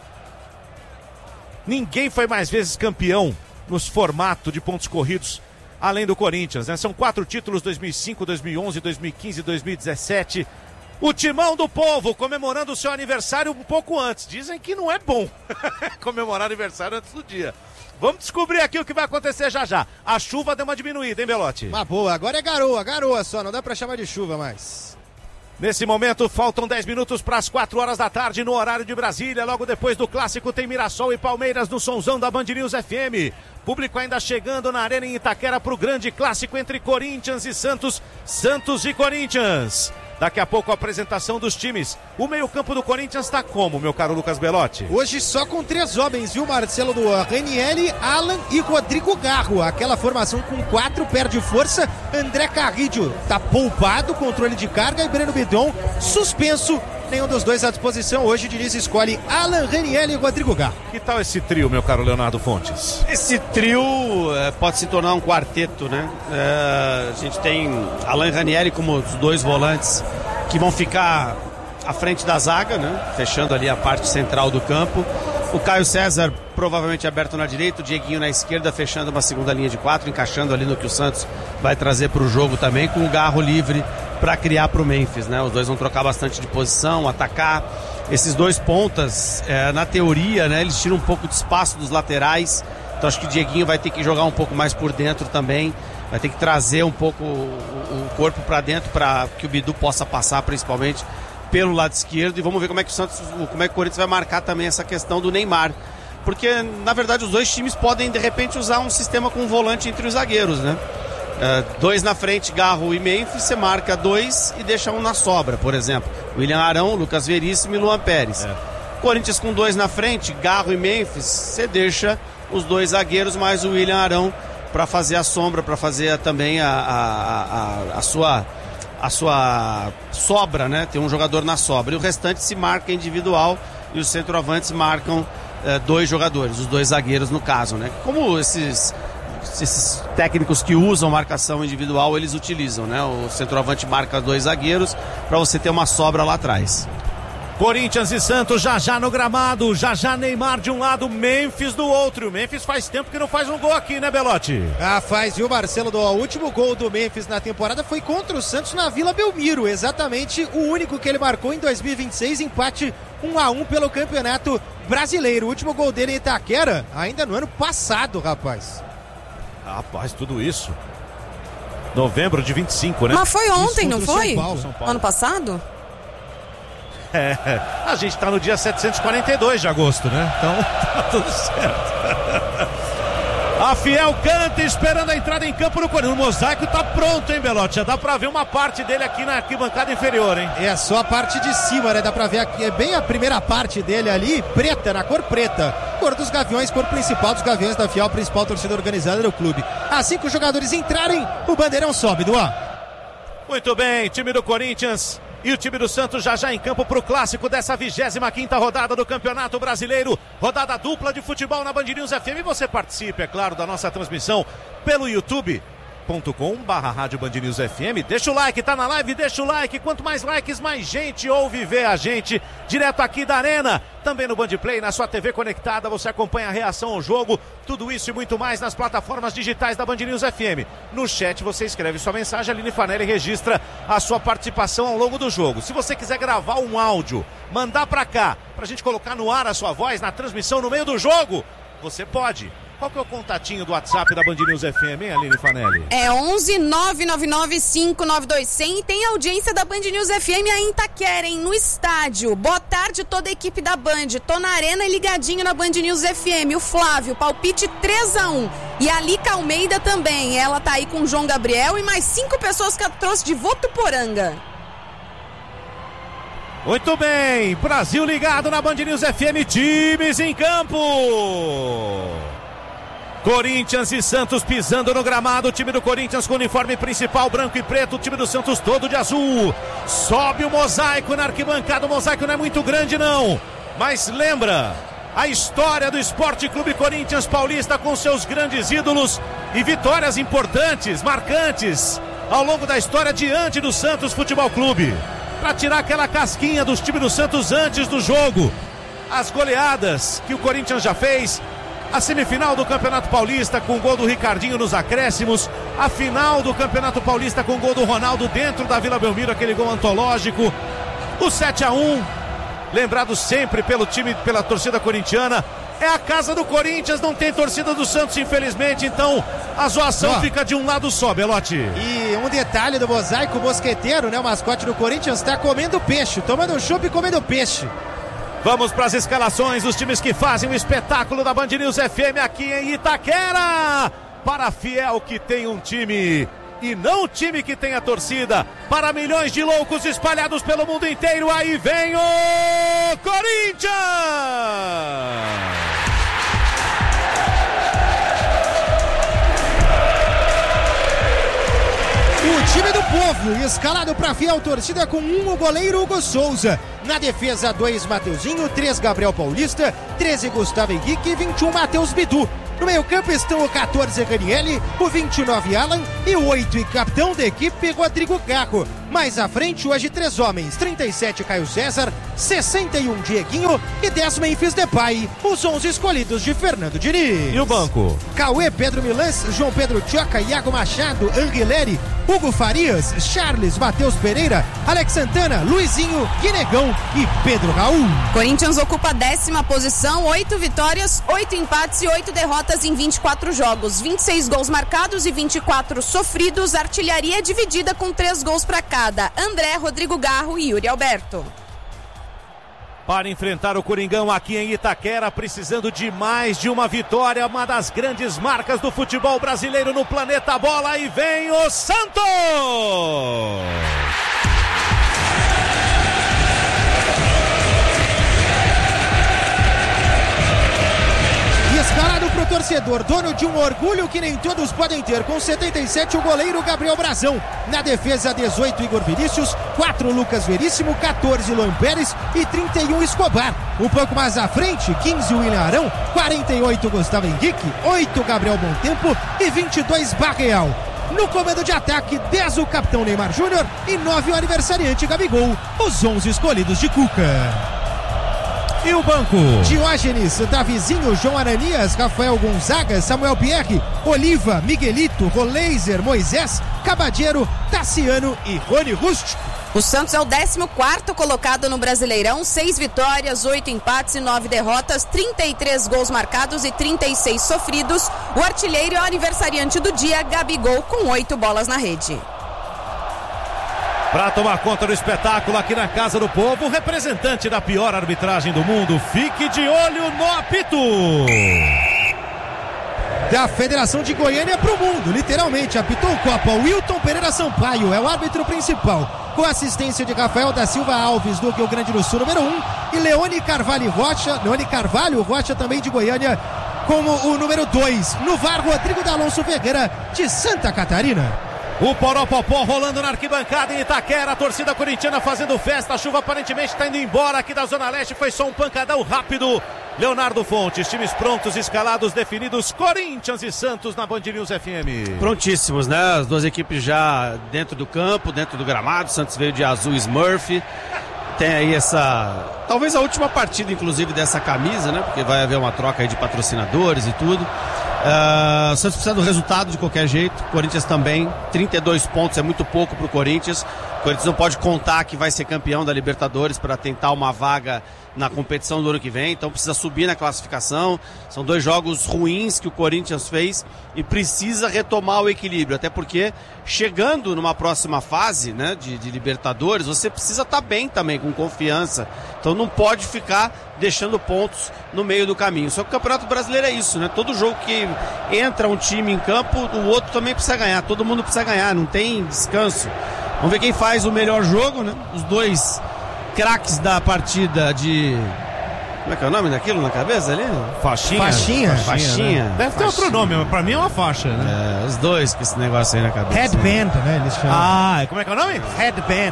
Ninguém foi mais vezes campeão nos formatos de pontos corridos, além do Corinthians, né? São 4 títulos, 2005, 2011, 2015 e 2017. O Timão do Povo comemorando o seu aniversário um pouco antes. Dizem que não é bom comemorar aniversário antes do dia. Vamos descobrir aqui o que vai acontecer já. A chuva deu uma diminuída, hein, Belotti? Uma boa, agora é garoa só, não dá pra chamar de chuva mais. Nesse momento, faltam 10 minutos para as 4 horas da tarde no horário de Brasília. Logo depois do clássico tem Mirassol e Palmeiras no sonzão da Band News FM. Público ainda chegando na Arena em Itaquera para o grande clássico entre Corinthians e Santos. Santos e Corinthians. Daqui a pouco a apresentação dos times. O meio-campo do Corinthians está como, meu caro Lucas Belotti? Hoje só com 3 homens, viu, Marcelo? Do Ranieri, Alan e Rodrigo Garro. Aquela formação com 4 perde força. André Carrillo tá poupado, controle de carga, e Breno Bidon suspenso nenhum dos dois à disposição. Hoje o Diniz escolhe Alan Ranieri e Rodrigo Garro. Que tal esse trio, meu caro Leonardo Fontes? Esse trio pode se tornar um quarteto, né? A gente tem Alan Ranieri como os dois volantes que vão ficar à frente da zaga, né? Fechando ali a parte central do campo. O Caio César provavelmente aberto na direita, o Dieguinho na esquerda, fechando uma segunda linha de 4, encaixando ali no que o Santos vai trazer para o jogo também, com o Garro livre para criar para o Memphis, né? Os dois vão trocar bastante de posição, atacar. Esses dois pontas, na teoria, né? Eles tiram um pouco de espaço dos laterais, então acho que o Dieguinho vai ter que jogar um pouco mais por dentro também, vai ter que trazer um pouco o corpo para dentro para que o Bidu possa passar, principalmente pelo lado esquerdo, e vamos ver como é que o Corinthians vai marcar também essa questão do Neymar, porque na verdade os dois times podem de repente usar um sistema com um volante entre os zagueiros, né? Dois na frente, Garro e Memphis, você marca dois e deixa um na sobra, por exemplo, William Arão, Lucas Veríssimo e Luan Pérez. Corinthians com dois na frente, Garro e Memphis, você deixa os dois zagueiros mais o William Arão para fazer a sombra, para fazer também a sua sobra, né? Tem um jogador na sobra. E o restante se marca individual e os centroavantes marcam dois jogadores, os dois zagueiros no caso, né? Como esses técnicos que usam marcação individual, eles utilizam, né? O centroavante marca dois zagueiros para você ter uma sobra lá atrás. Corinthians e Santos já no gramado, já Neymar de um lado, Memphis do outro. O Memphis faz tempo que não faz um gol aqui, né, Belotti? Faz, viu, Marcelo? O último gol do Memphis na temporada foi contra o Santos na Vila Belmiro, exatamente o único que ele marcou em 2026, empate 1-1 pelo Campeonato Brasileiro. O último gol dele em Itaquera, ainda no ano passado, rapaz. Rapaz, tudo isso. Novembro de 25, né? Mas foi ontem, não foi? São Paulo. Ano passado? A gente tá no dia 742 de agosto, né? Então tá tudo certo. A Fiel canta esperando a entrada em campo no Corinthians. O mosaico tá pronto, hein, Belotti? Já dá pra ver uma parte dele aqui na arquibancada inferior, hein? É só a parte de cima, né? Dá pra ver aqui, é bem a primeira parte dele ali, preta, na cor preta. Cor dos Gaviões, cor principal dos Gaviões da Fiel, principal torcida organizada do clube. Assim que os jogadores entrarem, o bandeirão sobe, Duan. Muito bem, time do Corinthians e o time do Santos já em campo para o clássico dessa 25ª rodada do Campeonato Brasileiro, rodada dupla de futebol na Band News FM. E você participe, é claro, da nossa transmissão pelo youtube.com/Rádio Band News FM. Deixa o like, tá na live, deixa o like. Quanto mais likes, mais gente ouve e vê a gente direto aqui da Arena. Também no Bandplay, na sua TV conectada, você acompanha a reação ao jogo, tudo isso e muito mais nas plataformas digitais da Band News FM. No chat você escreve sua mensagem, a Aline Fanelli registra a sua participação ao longo do jogo. Se você quiser gravar um áudio, mandar pra cá, pra gente colocar no ar a sua voz na transmissão no meio do jogo, você pode. Qual que é o contatinho do WhatsApp da Band News FM, hein, Aline Fanelli? É 11 999 592 100 e tem a audiência da Band News FM aí em Itaquera, hein, no estádio. Boa tarde toda a equipe da Band. Tô na Arena e ligadinho na Band News FM. O Flávio, palpite 3-1. E a Lica Almeida também. Ela tá aí com o João Gabriel e mais 5 pessoas que ela trouxe de Votuporanga. Muito bem, Brasil ligado na Band News FM, times em campo. Corinthians e Santos pisando no gramado, o time do Corinthians com o uniforme principal branco e preto, o time do Santos todo de azul. Sobe o mosaico na arquibancada, o mosaico não é muito grande não, mas lembra a história do Esporte Clube Corinthians Paulista com seus grandes ídolos e vitórias importantes, marcantes ao longo da história diante do Santos Futebol Clube. Para tirar aquela casquinha dos times do Santos antes do jogo, as goleadas que o Corinthians já fez, a semifinal do Campeonato Paulista com o gol do Ricardinho nos acréscimos, a final do Campeonato Paulista com o gol do Ronaldo dentro da Vila Belmiro, aquele gol antológico, o 7-1, lembrado sempre pelo time, pela torcida corintiana. É a casa do Corinthians, não tem torcida do Santos, infelizmente, então a zoação fica de um lado só, Belotti. E um detalhe do mosaico, o mosqueteiro, né, o mascote do Corinthians, está comendo peixe, tomando chopp e comendo peixe. Vamos para as escalações dos times que fazem o espetáculo da Band News FM aqui em Itaquera. Para a Fiel, que tem um time e não o time que tem a torcida. Para milhões de loucos espalhados pelo mundo inteiro, aí vem o Corinthians! O time do Povo, escalado para fiel torcida com 1 o goleiro Hugo Souza. Na defesa, 2 Mateuzinho, 3 Gabriel Paulista, 13 Gustavo Henrique e 21 Matheus Bidu. No meio-campo estão o 14 Ranieri, o 29 Alan e o 8 e capitão da equipe Rodrigo Garro. Mais à frente, hoje 3 homens, 37 Caio César, 61 Dieguinho e 10 Memphis Depay, os 11 escolhidos de Fernando Diniz. E o banco? Cauê, Pedro Milans, João Pedro Tchoca, Iago Machado, Anguileri, Hugo Farias, Charles, Matheus Pereira, Alex Santana, Luizinho, Guinegão e Pedro Raul. Corinthians ocupa a 10ª posição, 8 vitórias, 8 empates e 8 derrotas em 24 jogos, 26 gols marcados e 24 sofridos, artilharia dividida com 3 gols para cada, André, Rodrigo Garro e Yuri Alberto. Para enfrentar o Coringão aqui em Itaquera, precisando de mais de uma vitória, uma das grandes marcas do futebol brasileiro no planeta bola, e vem o Santos! Escalado pro torcedor, dono de um orgulho que nem todos podem ter, com 77 o goleiro Gabriel Brazão. Na defesa, 18 Igor Vinícius, 4 Lucas Veríssimo, 14 Luan Pérez e 31 Escobar. Um pouco mais à frente, 15 William Arão, 48 Gustavo Henrique, 8 Gabriel Bontempo e 22 Barreal. No comando de ataque, 10 o capitão Neymar Júnior e 9 o aniversariante Gabigol, os 11 escolhidos de Cuca. E o banco? Diógenes, Davizinho, João Ananias, Rafael Gonzaga, Samuel Pierre, Oliva, Miguelito, Roleiser, Moisés, Cabadeiro, Tassiano e Rony Rústico. O Santos é o 14º colocado no Brasileirão, 6 vitórias, 8 empates e 9 derrotas, 33 gols marcados e 36 sofridos. O artilheiro é o aniversariante do dia, Gabigol, com 8 bolas na rede. Para tomar conta do espetáculo aqui na Casa do Povo, o representante da pior arbitragem do mundo, fique de olho no apito. Da Federação de Goiânia para o mundo, literalmente, apitou Copa. Wilton Pereira Sampaio é o árbitro principal, com assistência de Rafael da Silva Alves do Rio Grande do Sul, número 1, e Leone Carvalho Rocha também de Goiânia, como o número 2. No VAR, Rodrigo D'Alonso Ferreira, de Santa Catarina. O Poropopó rolando na arquibancada em Itaquera, a torcida corintiana fazendo festa, a chuva aparentemente está indo embora aqui da Zona Leste, foi só um pancadão rápido. Leonardo Fontes, times prontos, escalados, definidos, Corinthians e Santos na Band News FM. Prontíssimos, né? As duas equipes já dentro do campo, dentro do gramado, Santos veio de azul Smurf. Tem aí talvez a última partida, inclusive, dessa camisa, né? Porque vai haver uma troca aí de patrocinadores e tudo. O Santos precisa do resultado de qualquer jeito, o Corinthians também, 32 pontos é muito pouco para o Corinthians. O Corinthians não pode contar que vai ser campeão da Libertadores para tentar uma vaga na competição do ano que vem, então precisa subir na classificação. São 2 jogos ruins que o Corinthians fez e precisa retomar o equilíbrio, até porque chegando numa próxima fase, né, de Libertadores, você precisa estar bem também, com confiança, então não pode ficar deixando pontos no meio do caminho. Só que o Campeonato Brasileiro é isso, né? Todo jogo que entra um time em campo, o outro também precisa ganhar, todo mundo precisa ganhar, não tem descanso. Vamos ver quem faz o melhor jogo, né? Os 2 craques da partida de... Como é que é o nome daquilo na cabeça ali? Faixinha. Né? Deve ter outro nome, mas pra mim é uma faixa, né? Os 2 com esse negócio aí na cabeça. Headband, né? Eles chamam. Como é que é o nome? Headband.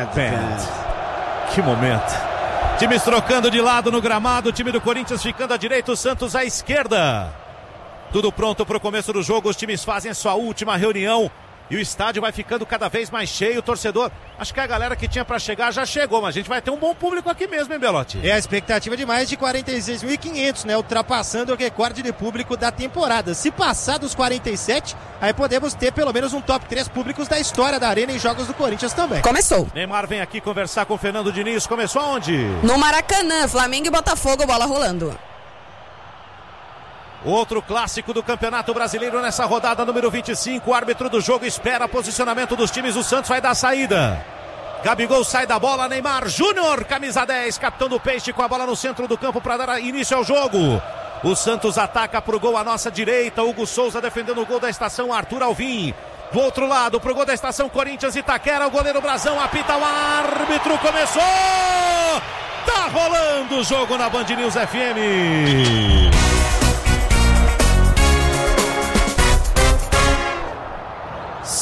Que momento. Times trocando de lado no gramado, o time do Corinthians ficando à direita, o Santos à esquerda. Tudo pronto para o começo do jogo, os times fazem a sua última reunião e o estádio vai ficando cada vez mais cheio. O torcedor, acho que a galera que tinha para chegar já chegou, mas a gente vai ter um bom público aqui mesmo, hein, Belotti? É a expectativa de mais de 46.500, né? Ultrapassando o recorde de público da temporada. Se passar dos 47, aí podemos ter pelo menos um top 3 públicos da história da Arena em jogos do Corinthians também. Começou. Neymar vem aqui conversar com o Fernando Diniz. Começou aonde? No Maracanã, Flamengo e Botafogo, bola rolando. Outro clássico do Campeonato Brasileiro nessa rodada número 25. O árbitro do jogo espera posicionamento dos times. O Santos vai dar a saída. Gabigol sai da bola. Neymar Júnior, camisa 10, capitão do Peixe, com a bola no centro do campo para dar início ao jogo. O Santos ataca pro gol à nossa direita. Hugo Souza defendendo o gol da Estação. Arthur Alvim. Do outro lado, pro gol da Estação, Corinthians Itaquera. O goleiro Brazão apita, o árbitro começou. Tá rolando o jogo na Band News FM.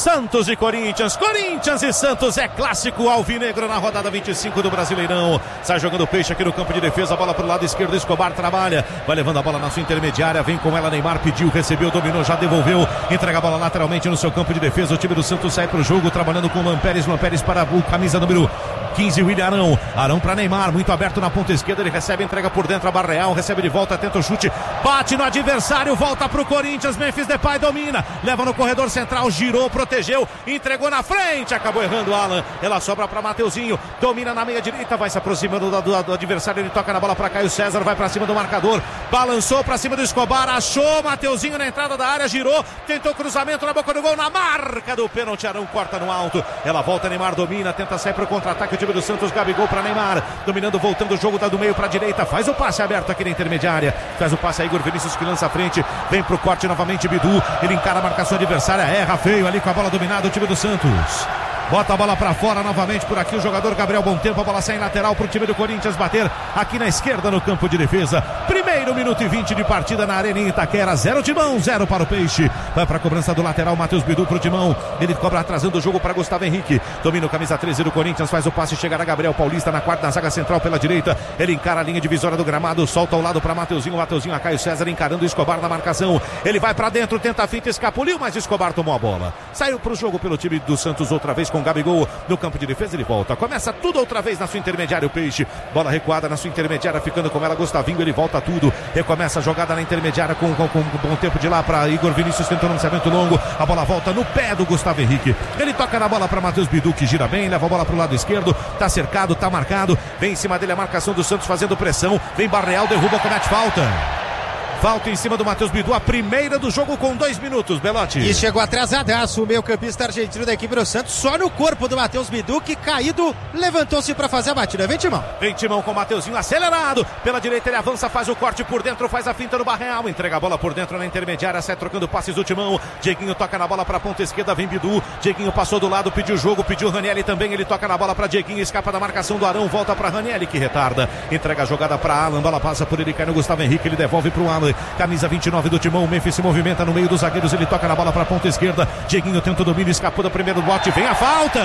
Santos e Corinthians. Corinthians e Santos é clássico alvinegro na rodada 25 do Brasileirão. Sai jogando Peixe aqui no campo de defesa. Bola pro lado esquerdo. Escobar trabalha. Vai levando a bola na sua intermediária. Vem com ela Neymar. Pediu, recebeu, dominou, já devolveu. Entrega a bola lateralmente no seu campo de defesa. O time do Santos sai pro jogo. Trabalhando com o Lampérez. Lampérez para o camisa número 15, William Arão. Arão para Neymar. Muito aberto na ponta esquerda. Ele recebe, entrega por dentro a Barreal. Recebe de volta, tenta o chute. Bate no adversário. Volta pro Corinthians. Memphis Depay domina. Leva no corredor central. Girou, protegeu. Entregou na frente. Acabou errando o Alan. Ela sobra para Mateuzinho. Domina na meia direita. Vai se aproximando do adversário. Ele toca na bola para Caio César. Vai para cima do marcador. Balançou para cima do Escobar. Achou Mateuzinho na entrada da área. Girou. Tentou cruzamento na boca do gol. Na marca do pênalti. Arão corta no alto. Ela volta. Neymar domina. Tenta sair para o contra-ataque. O time do Santos. Gabigol para Neymar. Dominando, voltando o jogo. Tá do meio para a direita. Faz o passe aberto aqui na intermediária. Faz o passe a Igor Vinícius que lança a frente. Vem pro corte novamente. Bidu. Ele encara a marcação adversária. Erra feio ali com a bola dominada. O time do Santos. Bota a bola pra fora novamente por aqui o jogador Gabriel Bontempo. A bola sai em lateral pro time do Corinthians bater aqui na esquerda no campo de defesa. Primeiro minuto e 20 de partida na Arena em Itaquera. 0 Timão, 0 para o Peixe. Vai pra cobrança do lateral Matheus Bidu pro Timão. Ele cobra atrasando o jogo para Gustavo Henrique. Domina o camisa 13 do Corinthians. Faz o passe, chegará Gabriel Paulista na quarta, na zaga central pela direita. Ele encara a linha divisória do gramado. Solta ao lado pra Mateuzinho. Mateuzinho a Caio César encarando o Escobar na marcação. Ele vai pra dentro, tenta a finta, escapuliu, mas Escobar tomou a bola. Saiu pro jogo pelo time do Santos outra vez com Gabigol. No campo de defesa ele volta, começa tudo outra vez na sua intermediária o Peixe, bola recuada na sua intermediária, ficando com ela Gustavinho, ele volta tudo, recomeça a jogada na intermediária com bom tempo de lá para Igor Vinícius, tentando um lançamento longo, a bola volta no pé do Gustavo Henrique, ele toca na bola para Matheus Bidu que gira bem, leva a bola para o lado esquerdo, tá cercado, tá marcado, vem em cima dele a marcação do Santos fazendo pressão, vem Barreal, derruba, comete falta. Falta em cima do Matheus Bidu, a primeira do jogo com 2 minutos, Belotti. E chegou atrasadaço o meio-campista argentino da equipe do Santos, só no corpo do Matheus Bidu, que caído, levantou-se para fazer a batida. Vem Timão. Vem Timão com o Mateuzinho acelerado. Pela direita ele avança, faz o corte por dentro, faz a finta no Barreal, entrega a bola por dentro na intermediária, sai trocando passes do Timão. Dieguinho toca na bola para a ponta esquerda, vem Bidu. Dieguinho passou do lado, pediu jogo, pediu Ranieri também. Ele toca na bola para Dieguinho, escapa da marcação do Arão, volta para Ranieri que retarda. Entrega a jogada para Alan, bola passa por ele, cai no Gustavo Henrique, ele devolve para o Alan. Camisa 29 do Timão, o Memphis se movimenta no meio dos zagueiros, ele toca na bola para a ponta esquerda, Dieguinho tenta o domínio, escapou do primeiro bote, vem a falta.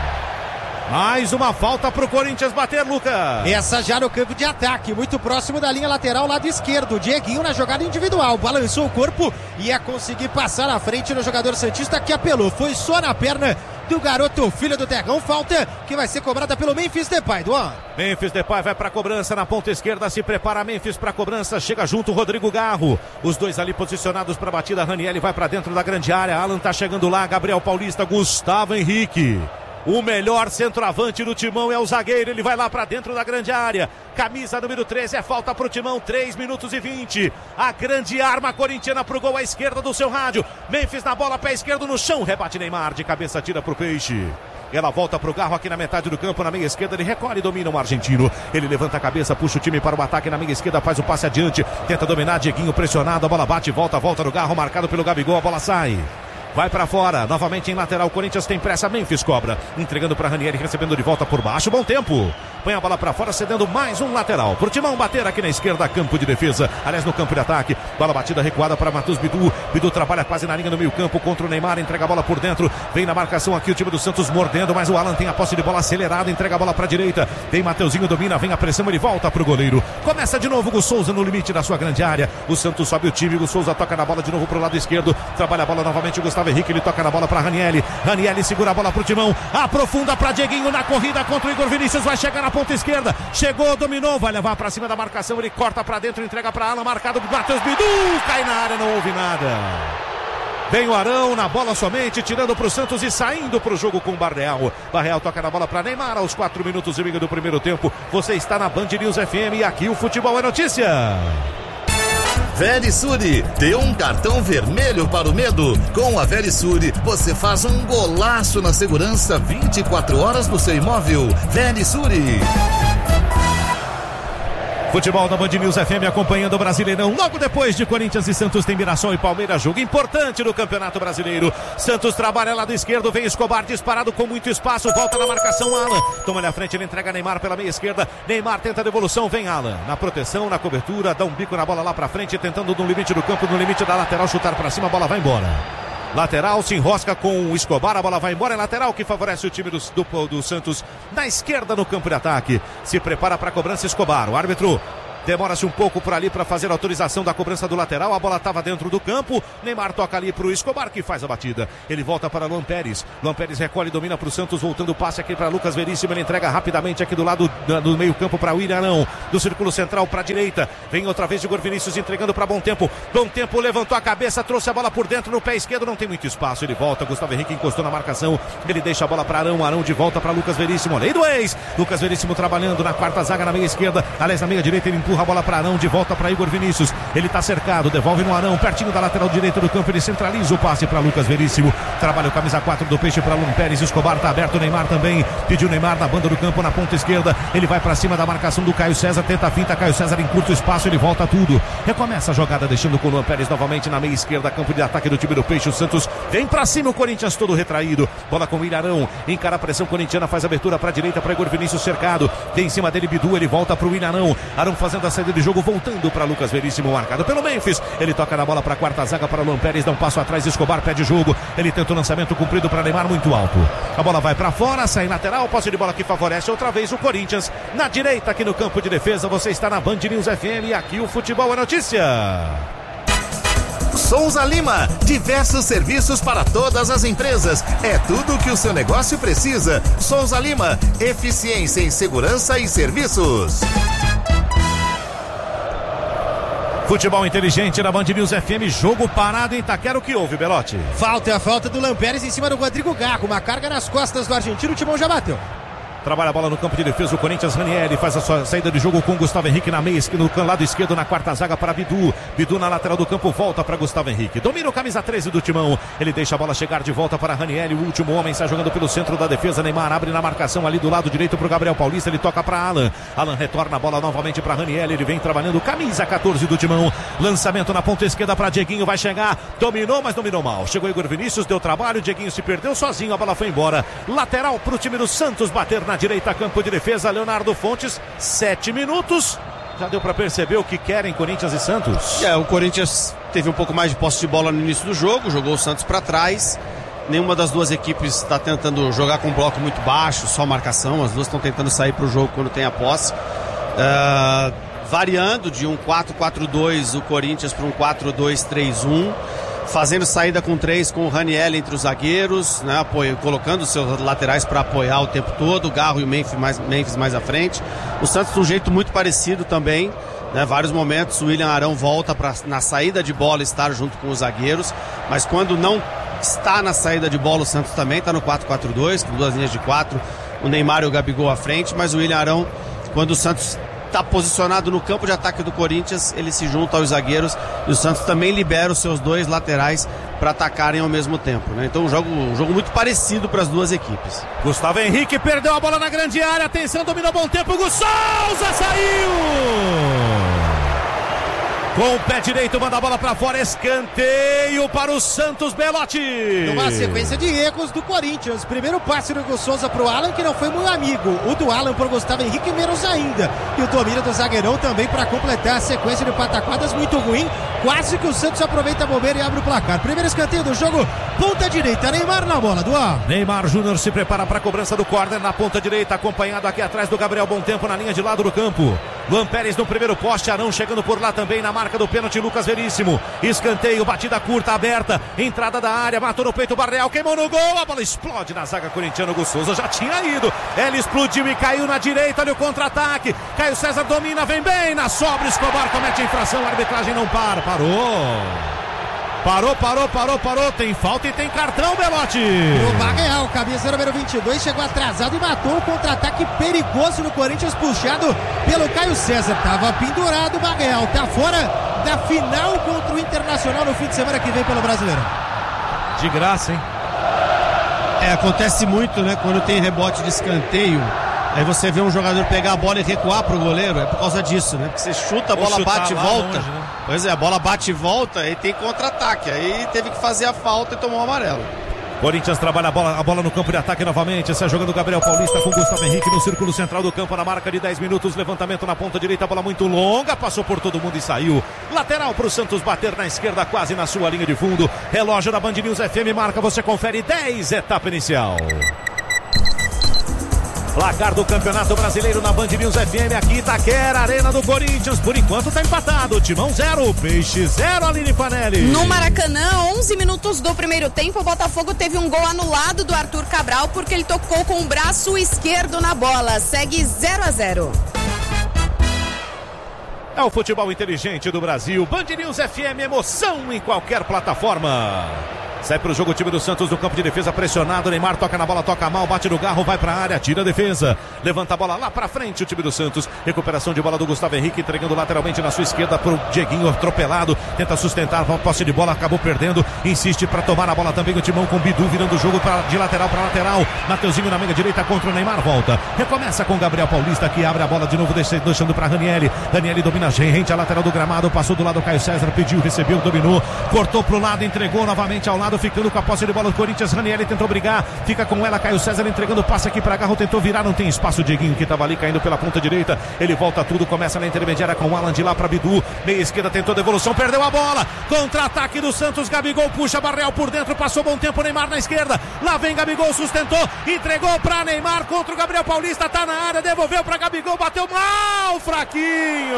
Mais uma falta pro Corinthians bater, Lucas. Essa já no campo de ataque, muito próximo da linha lateral, lado esquerdo. Dieguinho na jogada individual, balançou o corpo e ia conseguir passar na frente no jogador santista que apelou. Foi só na perna do garoto, filho do Tegão. Falta que vai ser cobrada pelo Memphis Depay, Duan. Memphis Depay vai pra cobrança na ponta esquerda, se prepara Memphis pra cobrança, chega junto o Rodrigo Garro. Os dois ali posicionados pra batida, Ranieri vai pra dentro da grande área, Alan tá chegando lá, Gabriel Paulista, Gustavo Henrique. O melhor centroavante do Timão é o zagueiro, ele vai lá pra dentro da grande área. Camisa número 13, é falta pro Timão, 3 minutos e 20. A grande arma corintiana pro gol à esquerda do seu rádio. Memphis na bola, pé esquerdo no chão, rebate Neymar, de cabeça tira pro Peixe. Ela volta pro Garro aqui na metade do campo, na meia esquerda, ele recolhe e domina o argentino. Ele levanta a cabeça, puxa o time para o ataque na meia esquerda, faz o passe adiante, tenta dominar, Dieguinho pressionado, a bola bate, volta no Garro, marcado pelo Gabigol, a bola sai. Vai pra fora, novamente em lateral, Corinthians tem pressa, Memphis cobra, entregando pra Ranieri, recebendo de volta por baixo, bom tempo. Põe a bola pra fora, cedendo mais um lateral. Pro Timão bater aqui na esquerda, campo de defesa, aliás no campo de ataque. Bola batida, recuada para Matheus Bidu. Bidu trabalha quase na linha no meio campo contra o Neymar, entrega a bola por dentro. Vem na marcação aqui o time do Santos mordendo, mas o Alan tem a posse de bola acelerada, entrega a bola pra direita. Vem Mateuzinho, domina, vem a pressão, ele volta pro goleiro. Começa de novo o Souza no limite da sua grande área. O Santos sobe o time, o Souza toca na bola de novo pro lado esquerdo. Trabalha a bola novamente o Gustavo Henrique, ele toca na bola pra Ranieri. Ranieri segura a bola pro Timão, aprofunda pra Dieguinho na corrida contra o Igor Vinícius, vai chegar na ponta esquerda. Chegou, dominou, vai levar pra cima da marcação, ele corta pra dentro, entrega pra Alan, marcado por Matheus Bidu, cai na área, não houve nada. Vem o Arão na bola somente, tirando pro Santos e saindo pro jogo com o Barreal. Barreal toca na bola pra Neymar aos 4 minutos e meio do primeiro tempo. Você está na Band News FM e aqui o futebol é notícia. Verisure, dê um cartão vermelho para o medo. Com a Verisure, você faz um golaço na segurança 24 horas no seu imóvel. Verisure. Futebol da Band News FM acompanhando o Brasileirão. Logo depois de Corinthians e Santos tem Mirassol e Palmeiras. Jogo importante no Campeonato Brasileiro. Santos trabalha lado esquerdo. Vem Escobar disparado com muito espaço. Volta na marcação Alan. Toma ali à frente. Ele entrega Neymar pela meia esquerda. Neymar tenta a devolução. Vem Alan. Na proteção, na cobertura. Dá um bico na bola lá pra frente. Tentando no limite do campo, no limite da lateral. Chutar pra cima. A bola vai embora. Lateral, se enrosca com o Escobar, a bola vai embora, é lateral que favorece o time do Santos na esquerda no campo de ataque. Se prepara para a cobrança Escobar, o árbitro demora-se um pouco por ali para fazer a autorização da cobrança do lateral. A bola estava dentro do campo. Neymar toca ali para o Escobar, que faz a batida. Ele volta para Luan Pérez. Luan Pérez recolhe, domina para o Santos, voltando o passe aqui para Lucas Veríssimo. Ele entrega rapidamente aqui do lado do meio campo para William Arão. Do círculo central para a direita. Vem outra vez Igor Vinícius entregando para Bom Tempo. Bom Tempo levantou a cabeça, trouxe a bola por dentro no pé esquerdo. Não tem muito espaço. Ele volta. Gustavo Henrique encostou na marcação. Ele deixa a bola para Arão. Arão de volta para Lucas Veríssimo. Lei do ex. Lucas Veríssimo trabalhando na quarta zaga na meia esquerda. Aliás, na meia direita ele empurra a bola para Arão. De volta para Igor Vinícius, ele está cercado, devolve no Arão, pertinho da lateral direita do campo, ele centraliza o passe para Lucas Veríssimo, trabalha o camisa 4 do Peixe para Luan Pérez, Escobar está aberto, Neymar também, pediu Neymar na banda do campo, na ponta esquerda, ele vai para cima da marcação do Caio César, tenta a finta, Caio César em curto espaço, ele volta tudo, recomeça a jogada deixando com o Luan Pérez novamente na meia esquerda, campo de ataque do time do Peixe, o Santos vem para cima, o Corinthians todo retraído, bola com o Ilharão, encara a pressão corintiana, faz abertura para a direita para Igor Vinícius cercado, tem em cima dele Bidu, ele volta para o Ilharão, Arão fazendo a saída de jogo, voltando para Lucas Veríssimo, marcado pelo Memphis, ele toca na bola para a quarta zaga para Luan Pérez, dá um passo atrás, Escobar pede jogo, ele tenta o lançamento cumprido para Neymar muito alto, a bola vai para fora, sai lateral, posse de bola que favorece outra vez o Corinthians, na direita aqui no campo de defesa, você está na Band News FM e aqui o Futebol é Notícia. Souza Lima, diversos serviços para todas as empresas, é tudo o que o seu negócio precisa. Souza Lima, eficiência em segurança e serviços. Futebol inteligente na Band News FM, jogo parado em Itaquera, o que houve, Belotti? A falta do Luan Pérez em cima do Rodrigo Garro, uma carga nas costas do argentino, o Timão já bateu. Trabalha a bola no campo de defesa, o Corinthians, Ranieri faz a sua saída de jogo com Gustavo Henrique na meia, no lado esquerdo, na quarta zaga para Bidu. Bidu na lateral do campo, volta para Gustavo Henrique. Domina o camisa 13 do Timão. Ele deixa a bola chegar de volta para Ranieri, o último homem, está jogando pelo centro da defesa. Neymar abre na marcação ali do lado direito para o Gabriel Paulista, ele toca para Alan. Alan retorna a bola novamente para Ranieri, ele vem trabalhando, camisa 14 do Timão. Lançamento na ponta esquerda para Dieguinho, vai chegar, dominou, mas dominou mal. Chegou Igor Vinícius, deu trabalho, Dieguinho se perdeu sozinho, a bola foi embora. Lateral para o time do Santos, bater na direita, campo de defesa, Leonardo Fontes, 7 minutos. Já deu para perceber o que querem Corinthians e Santos? O Corinthians teve um pouco mais de posse de bola no início do jogo, jogou o Santos para trás. Nenhuma das duas equipes está tentando jogar com um bloco muito baixo, só marcação. As duas estão tentando sair para o jogo quando tem a posse. Variando de um 4-4-2 o Corinthians para um 4-2-3-1. Fazendo saída com 3 com o Ranieri entre os zagueiros, né, colocando os seus laterais para apoiar o tempo todo, o Garro e o Memphis mais à frente. O Santos de um jeito muito parecido também, né, vários momentos o William Arão volta para na saída de bola estar junto com os zagueiros, mas quando não está na saída de bola o Santos também está no 4-4-2, com 2 linhas de 4, o Neymar e o Gabigol à frente, mas o William Arão, quando o Santos está posicionado no campo de ataque do Corinthians, ele se junta aos zagueiros e o Santos também libera os seus 2 laterais para atacarem ao mesmo tempo, né? Então um jogo muito parecido para as duas equipes. Gustavo Henrique perdeu a bola na grande área, atenção, dominou bom tempo, o Souza saiu! Com o pé direito, manda a bola para fora, escanteio para o Santos, Belotti. Numa sequência de erros do Corinthians. Primeiro passe do Hugo Souza pro Alan, que não foi muito amigo. O do Alan pro Gustavo Henrique, menos ainda. E o domínio do zagueirão também para completar a sequência de pataquadas muito ruim. Quase que o Santos aproveita a bobeira e abre o placar. Primeiro escanteio do jogo, ponta direita. Neymar na bola, do A. Neymar Júnior se prepara para a cobrança do córner na ponta direita, acompanhado aqui atrás do Gabriel Bom Tempo na linha de lado do campo. Luan Pérez no primeiro poste, Arão chegando por lá também na marca do pênalti, Lucas Veríssimo. Escanteio, batida curta, aberta, entrada da área, matou no peito o Barreal, queimou no gol, a bola explode na zaga corintiana. O Souza já tinha ido, ele explodiu e caiu na direita, olha o contra-ataque. Caio César domina, vem bem na sobra, Escobar comete a infração, a arbitragem não para, Parou, tem falta e tem cartão, Belotti. O Barreal, camisa número 22, chegou atrasado e matou o contra-ataque perigoso no Corinthians, puxado pelo Caio César. Tava pendurado o Barreal, tá fora da final contra o Internacional no fim de semana que vem pelo Brasileirão. De graça, hein? Acontece muito, né, quando tem rebote de escanteio. Aí você vê um jogador pegar a bola e recuar pro goleiro, é por causa disso, né? Porque você chuta, a bola bate e volta. Longe, né? Pois é, a bola bate e volta e tem contra-ataque. Aí teve que fazer a falta e tomou o amarelo. Corinthians trabalha a bola no campo de ataque novamente. Sai jogando Gabriel Paulista com Gustavo Henrique no círculo central do campo, na marca de 10 minutos. Levantamento na ponta direita, bola muito longa, passou por todo mundo e saiu. Lateral para o Santos bater na esquerda, quase na sua linha de fundo. Relógio da Band News FM marca, você confere 10, etapa inicial. Placar do Campeonato Brasileiro na Band News FM, aqui Itaquera, Arena do Corinthians. Por enquanto tá empatado, Timão 0, Peixe 0, Aline Fanelli. No Maracanã, 11 minutos do primeiro tempo, o Botafogo teve um gol anulado do Arthur Cabral porque ele tocou com o braço esquerdo na bola. Segue 0-0. É o futebol inteligente do Brasil. Band News FM, emoção em qualquer plataforma. Sai pro jogo o time do Santos no campo de defesa, pressionado. Neymar toca na bola, toca mal, bate no garro, vai pra área, tira a defesa. Levanta a bola lá pra frente o time do Santos. Recuperação de bola do Gustavo Henrique, entregando lateralmente na sua esquerda pro Dieguinho, atropelado. Tenta sustentar, posse de bola, acabou perdendo. Insiste pra tomar a bola também o Timão com Bidu, virando o jogo de lateral pra lateral. Mateuzinho na meia direita contra o Neymar, volta. Recomeça com Gabriel Paulista, que abre a bola de novo, deixando pra Ranieri. Ranieri domina, rente a lateral do gramado, passou do lado do Caio César, pediu, recebeu, dominou. Cortou pro lado, entregou novamente ao lado. Ficando com a posse de bola do Corinthians, Ranieri tentou brigar, fica com ela, Caio César entregando o passe aqui pra Garro, tentou virar, não tem espaço, o Dieguinho que tava ali caindo pela ponta direita, ele volta tudo, começa na intermediária com o Alan de lá pra Bidu, meia esquerda, tentou devolução, perdeu a bola, contra-ataque do Santos, Gabigol puxa, Barreal por dentro, passou bom tempo, Neymar na esquerda, lá vem Gabigol, sustentou, entregou pra Neymar contra o Gabriel Paulista, tá na área, devolveu pra Gabigol, bateu mal, fraquinho.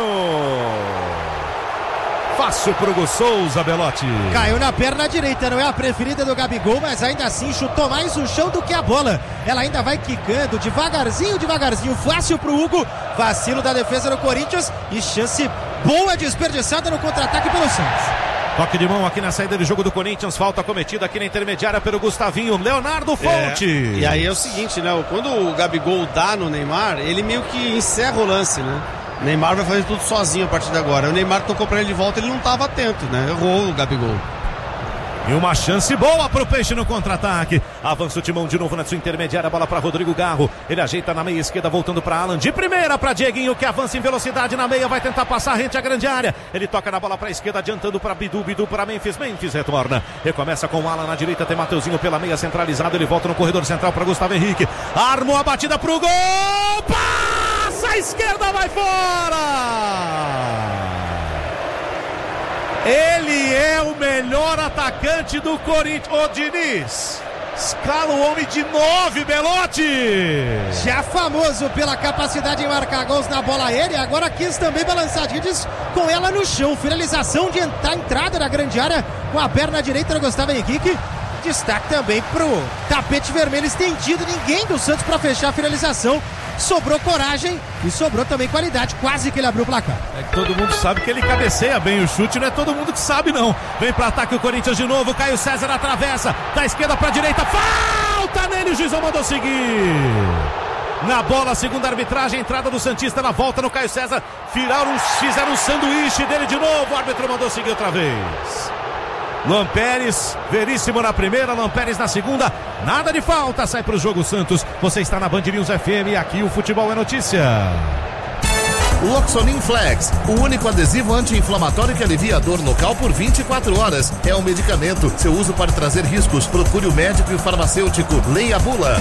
Fácil pro Hugo Souza, Belotti. Caiu na perna direita, não é a preferida do Gabigol, mas ainda assim chutou mais o chão do que a bola. Ela ainda vai quicando, devagarzinho, fácil pro Hugo. Vacilo da defesa do Corinthians e chance boa desperdiçada no contra-ataque pelo Santos. Toque de mão aqui na saída de jogo do Corinthians, falta cometida aqui na intermediária pelo Gustavinho, Leonardo Fonte. E aí é o seguinte, né? Quando o Gabigol dá no Neymar, ele meio que encerra o lance, né? O Neymar vai fazer tudo sozinho a partir de agora. O Neymar tocou pra ele de volta, ele não estava atento, né? Errou o Gabigol. E uma chance boa pro Peixe no contra-ataque. Avança o Timão de novo na sua intermediária. Bola para Rodrigo Garro. Ele ajeita na meia esquerda, voltando para Alan. De primeira para Dieguinho, que avança em velocidade na meia. Vai tentar passar rente à grande área. Ele toca na bola para a esquerda, adiantando para Bidu. Bidu para Memphis. Memphis retorna. Recomeça com o Alan na direita. Tem Mateuzinho pela meia centralizado. Ele volta no corredor central para Gustavo Henrique. Armou a batida pro gol. Passa a esquerda, vai fora. Ele é o melhor atacante do Corinthians. Ô Diniz, escala o homem de 9, Belotti. Já famoso pela capacidade de marcar gols na bola aérea, agora quis também balançar Diniz com ela no chão. Finalização de entrada da grande área com a perna direita do Gustavo Henrique. Destaque também pro tapete vermelho estendido. Ninguém do Santos para fechar a finalização. Sobrou coragem e sobrou também qualidade. Quase que ele abriu o placar. É que todo mundo sabe que ele cabeceia bem o chute. Não é todo mundo que sabe, não. Vem para ataque o Corinthians de novo. Caio César atravessa. Da esquerda para direita. Falta nele. O Juizão mandou seguir. Na bola, segunda arbitragem. Entrada do Santista na volta no Caio César. Fizeram um sanduíche dele de novo. O árbitro mandou seguir outra vez. Luan Pérez, Veríssimo na primeira, Luan Pérez na segunda, nada de falta, sai pro jogo Santos. Você está na Band News FM e aqui o futebol é notícia. Loxonin Flex, o único adesivo anti-inflamatório que alivia a dor local por 24 horas. É um medicamento, seu uso pode trazer riscos. Procure o médico e o farmacêutico. Leia a bula.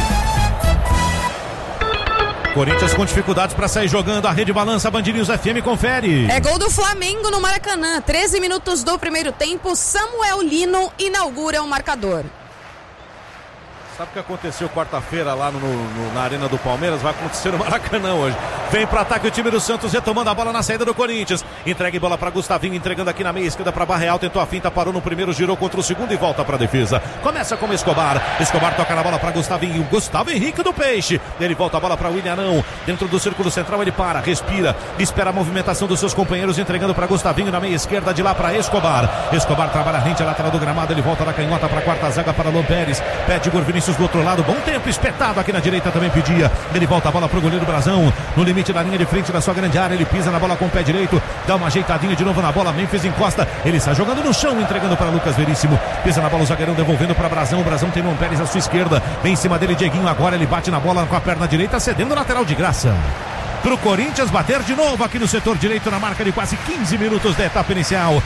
Corinthians com dificuldades para sair jogando, a rede balança, Band News FM, confere. É gol do Flamengo no Maracanã, 13 minutos do primeiro tempo, Samuel Lino inaugura o marcador. Sabe o que aconteceu quarta-feira lá na Arena do Palmeiras? Vai acontecer no Maracanã hoje. Vem para ataque o time do Santos, retomando a bola na saída do Corinthians. Entrega a bola para Gustavinho, entregando aqui na meia esquerda para Barreal. Tentou a finta, parou no primeiro, girou contra o segundo e volta para a defesa. Começa com Escobar. Escobar toca na bola para Gustavinho. Gustavo Henrique do Peixe. Ele volta a bola para William Arão. Dentro do círculo central ele para, respira, espera a movimentação dos seus companheiros, entregando para Gustavinho na meia esquerda, de lá para Escobar. Escobar trabalha a rente, a lateral do gramado. Ele volta da canhota para a quarta zaga para Luan Pérez. Pede Igor Vinícius do outro lado. Bom tempo espetado aqui na direita, também pedia. Ele volta a bola pro goleiro Brazão. No limite da linha de frente da sua grande área. Ele pisa na bola com o pé direito. Dá uma ajeitadinha de novo na bola. Memphis encosta. Ele está jogando no chão, entregando para Lucas Veríssimo. Pisa na bola o zagueirão, devolvendo para Brazão. O Brazão tem Luan Pérez à sua esquerda. Vem em cima dele Dieguinho. Agora ele bate na bola com a perna direita, cedendo o lateral de graça. pro Corinthians bater de novo aqui no setor direito na marca de quase 15 minutos da etapa inicial.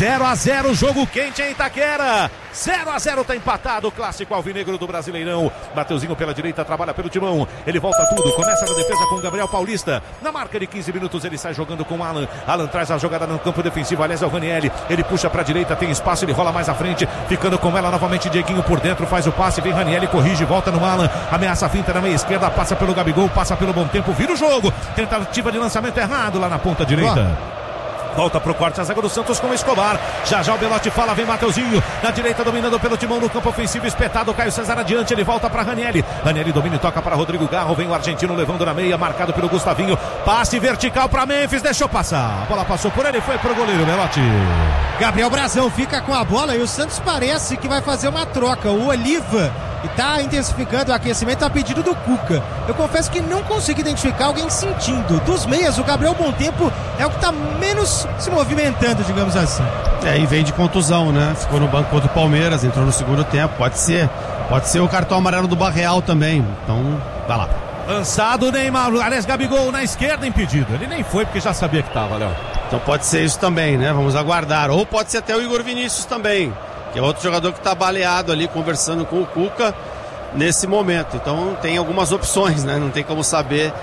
0-0, jogo quente em Itaquera. 0-0, tá empatado o clássico alvinegro do Brasileirão. Mateuzinho pela direita, trabalha pelo timão. Ele volta tudo, começa na defesa com o Gabriel Paulista. Na marca de 15 minutos ele sai jogando com o Alan. Alan traz a jogada no campo defensivo, aliás é o Ranieri. Ele puxa pra direita, tem espaço, ele rola mais à frente, ficando com ela novamente. Dieguinho por dentro, faz o passe, vem Ranieri, corrige, volta no Alan. Ameaça a finta na meia esquerda, passa pelo Gabigol, passa pelo Bom Tempo, vira o jogo. Tentativa de lançamento errado lá na ponta direita. Volta pro corte a zaga do Santos com o Escobar. Já o Belotti fala, vem Mateuzinho. Na direita dominando pelo timão no campo ofensivo, espetado. Caio César adiante, ele volta pra Ranieri. Ranieri domina e toca para Rodrigo Garro. Vem o argentino levando na meia, marcado pelo Gustavinho. Passe vertical pra Memphis, deixou passar. A bola passou por ele, foi pro goleiro Belotti. Gabriel Brazão fica com a bola e o Santos parece que vai fazer uma troca. O Oliva está intensificando o aquecimento a pedido do Cuca. Eu confesso que não consigo identificar alguém sentindo. Dos meias, o Gabriel Bom Tempo é o que está menos se movimentando, digamos assim. E vem de contusão, né? Ficou no banco contra o Palmeiras, entrou no segundo tempo. Pode ser o cartão amarelo do Barreal também. Então, vai lá. Lançado o Neymar, aliás, Gabigol na esquerda impedido. Ele nem foi porque já sabia que estava, Léo. Então pode ser isso também, né? Vamos aguardar. Ou pode ser até o Igor Vinícius também, que é outro jogador que está baleado ali, conversando com o Cuca nesse momento. Então tem algumas opções, né? Não tem como saber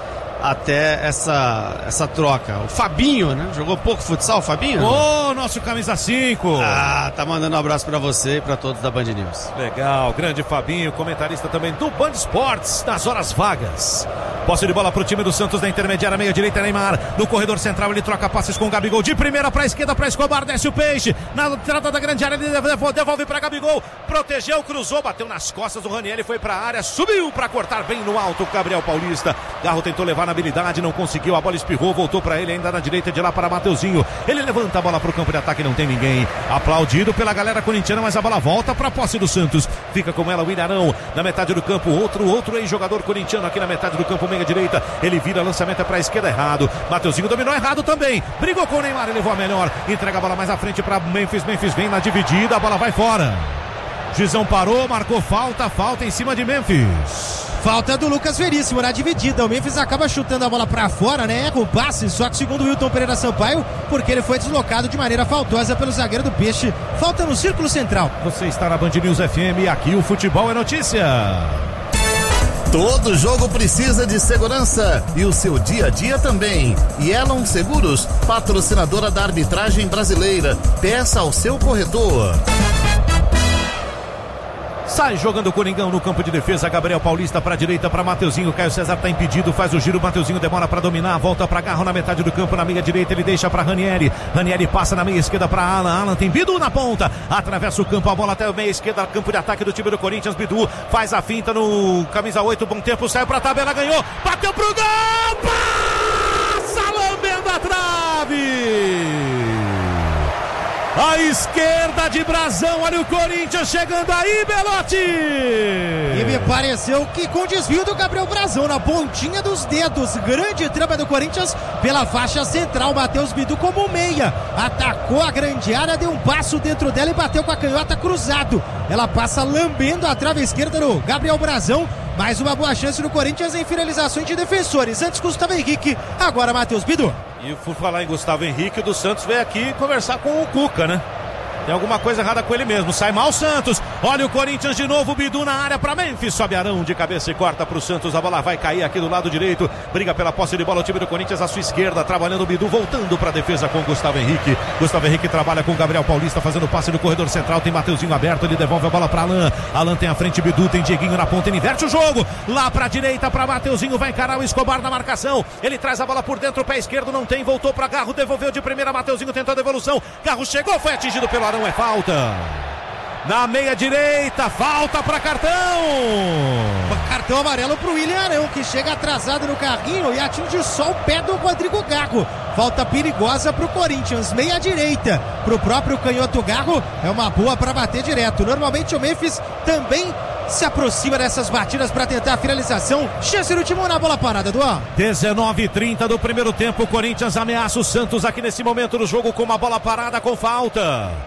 até essa troca. O Fabinho, né? Jogou pouco futsal, o Fabinho? Nosso camisa 5. Tá mandando um abraço pra você e pra todos da Band News. Legal, grande Fabinho, comentarista também do Band Esportes, nas horas vagas. Posse de bola pro time do Santos na intermediária, meia direita, Neymar. No corredor central ele troca passes com o Gabigol. De primeira pra esquerda, pra Escobar, desce o Peixe. Na entrada da grande área, ele devolve pra Gabigol. Protegeu, cruzou, bateu nas costas do Ranieri, foi pra área, subiu pra cortar bem no alto o Gabriel Paulista. Garro tentou levar na habilidade, não conseguiu, a bola espirrou, voltou pra ele ainda na direita, de lá para Mateuzinho. Ele levanta a bola pro campo de ataque, não tem ninguém. Aplaudido pela galera corintiana, mas a bola volta pra posse do Santos. Fica com ela o Ilharão na metade do campo, outro ex-jogador corintiano aqui na metade do campo, meia direita. Ele vira, lançamento pra esquerda, errado. Mateuzinho dominou errado também. Brigou com o Neymar, levou a melhor. Entrega a bola mais à frente pra Memphis. Memphis vem na dividida, a bola vai fora. Juizão parou, marcou falta em cima de Memphis. Falta do Lucas Veríssimo na dividida. O Memphis acaba chutando a bola pra fora, né? Erra o passe, só que segundo o Wilton Pereira Sampaio, porque ele foi deslocado de maneira faltosa pelo zagueiro do Peixe. Falta no círculo central. Você está na Band News FM e aqui o futebol é notícia. Todo jogo precisa de segurança e o seu dia a dia também. Yellow Seguros, patrocinadora da arbitragem brasileira. Peça ao seu corretor. Sai jogando o Coringão no campo de defesa. Gabriel Paulista para a direita, para Mateuzinho. Caio César está impedido, faz o giro. Mateuzinho demora para dominar, volta para Garro na metade do campo, na meia direita. Ele deixa para Ranieri. Ranieri passa na meia esquerda para Alan. Alan tem Bidu na ponta, atravessa o campo, a bola até a meia esquerda, campo de ataque do time do Corinthians. Bidu faz a finta no camisa 8. Bom Tempo, saiu para a tabela, ganhou, bateu pro gol, passa lambendo a trave. A esquerda de Brazão, olha o Corinthians chegando aí, Belotti! E me pareceu que com o desvio do Gabriel Brazão na pontinha dos dedos, grande trama do Corinthians pela faixa central. Matheus Bidu como meia, atacou a grande área, deu um passo dentro dela e bateu com a canhota cruzado. Ela passa lambendo a trave esquerda do Gabriel Brazão. Mais uma boa chance do Corinthians em finalizações de defensores. Antes Gustavo Henrique, agora Matheus Bidu. E por falar em Gustavo Henrique, o do Santos veio aqui conversar com o Cuca, né? Tem alguma coisa errada com ele mesmo. Sai mal o Santos. Olha o Corinthians de novo. Bidu na área para Memphis. Sobe Arão de cabeça e corta para o Santos. A bola vai cair aqui do lado direito. Briga pela posse de bola o time do Corinthians à sua esquerda. Trabalhando o Bidu. Voltando para a defesa com Gustavo Henrique. Gustavo Henrique trabalha com Gabriel Paulista. Fazendo passe no corredor central. Tem Mateuzinho aberto. Ele devolve a bola para Alan. Alan tem a frente. Bidu tem Dieguinho na ponta. Ele inverte o jogo. Lá para a direita para Mateuzinho. Vai encarar o Escobar na marcação. Ele traz a bola por dentro. Pé esquerdo não tem. Voltou para Garro. Devolveu de primeira. Mateuzinho tentou a devolução. Garro chegou. Foi atingido pelo Arão. É falta. Na meia direita, falta para cartão. Cartão amarelo para o William Arão, que chega atrasado no carrinho e atinge só o pé do Rodrigo Garro. Falta perigosa para o Corinthians, meia direita para o próprio canhoto Garro. É uma boa para bater direto. Normalmente o Memphis também se aproxima dessas batidas para tentar a finalização. Chance do Timão na bola parada, Duan. 19:30 do primeiro tempo. O Corinthians ameaça o Santos aqui nesse momento do jogo com uma bola parada com falta.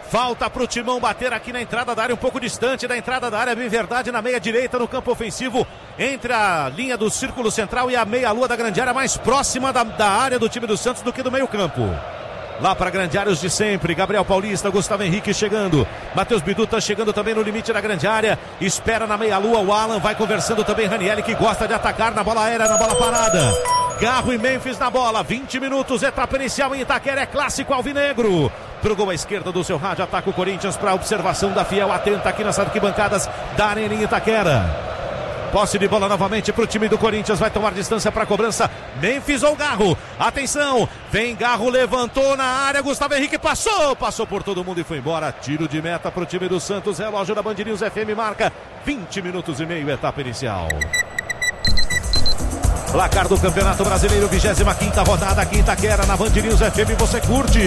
Falta pro Timão bater aqui na entrada da área, um pouco distante da entrada da área, bem verdade, na meia direita, no campo ofensivo, entre a linha do círculo central e a meia-lua da grande área, mais próxima da área do time do Santos do que do meio campo. Lá para a grande área, os de sempre, Gabriel Paulista, Gustavo Henrique chegando, Matheus Bidu tá chegando também no limite da grande área, espera na meia-lua, o Alan vai conversando também, Ranieri que gosta de atacar na bola aérea, na bola parada. Garro e Memphis na bola, 20 minutos, etapa inicial em Itaquera, é clássico alvinegro. Pro gol à esquerda do seu rádio, ataca o Corinthians para observação da Fiel, atenta aqui nas arquibancadas da Arena em Itaquera. Posse de bola novamente para o time do Corinthians, vai tomar distância para a cobrança, Memphis ou Garro, atenção, vem Garro, levantou na área, Gustavo Henrique passou por todo mundo e foi embora, tiro de meta para o time do Santos, relógio da Band News FM marca 20 minutos e meio, etapa inicial. Placar do Campeonato Brasileiro, 25ª rodada aqui em Itaquera, na Band News FM, você curte.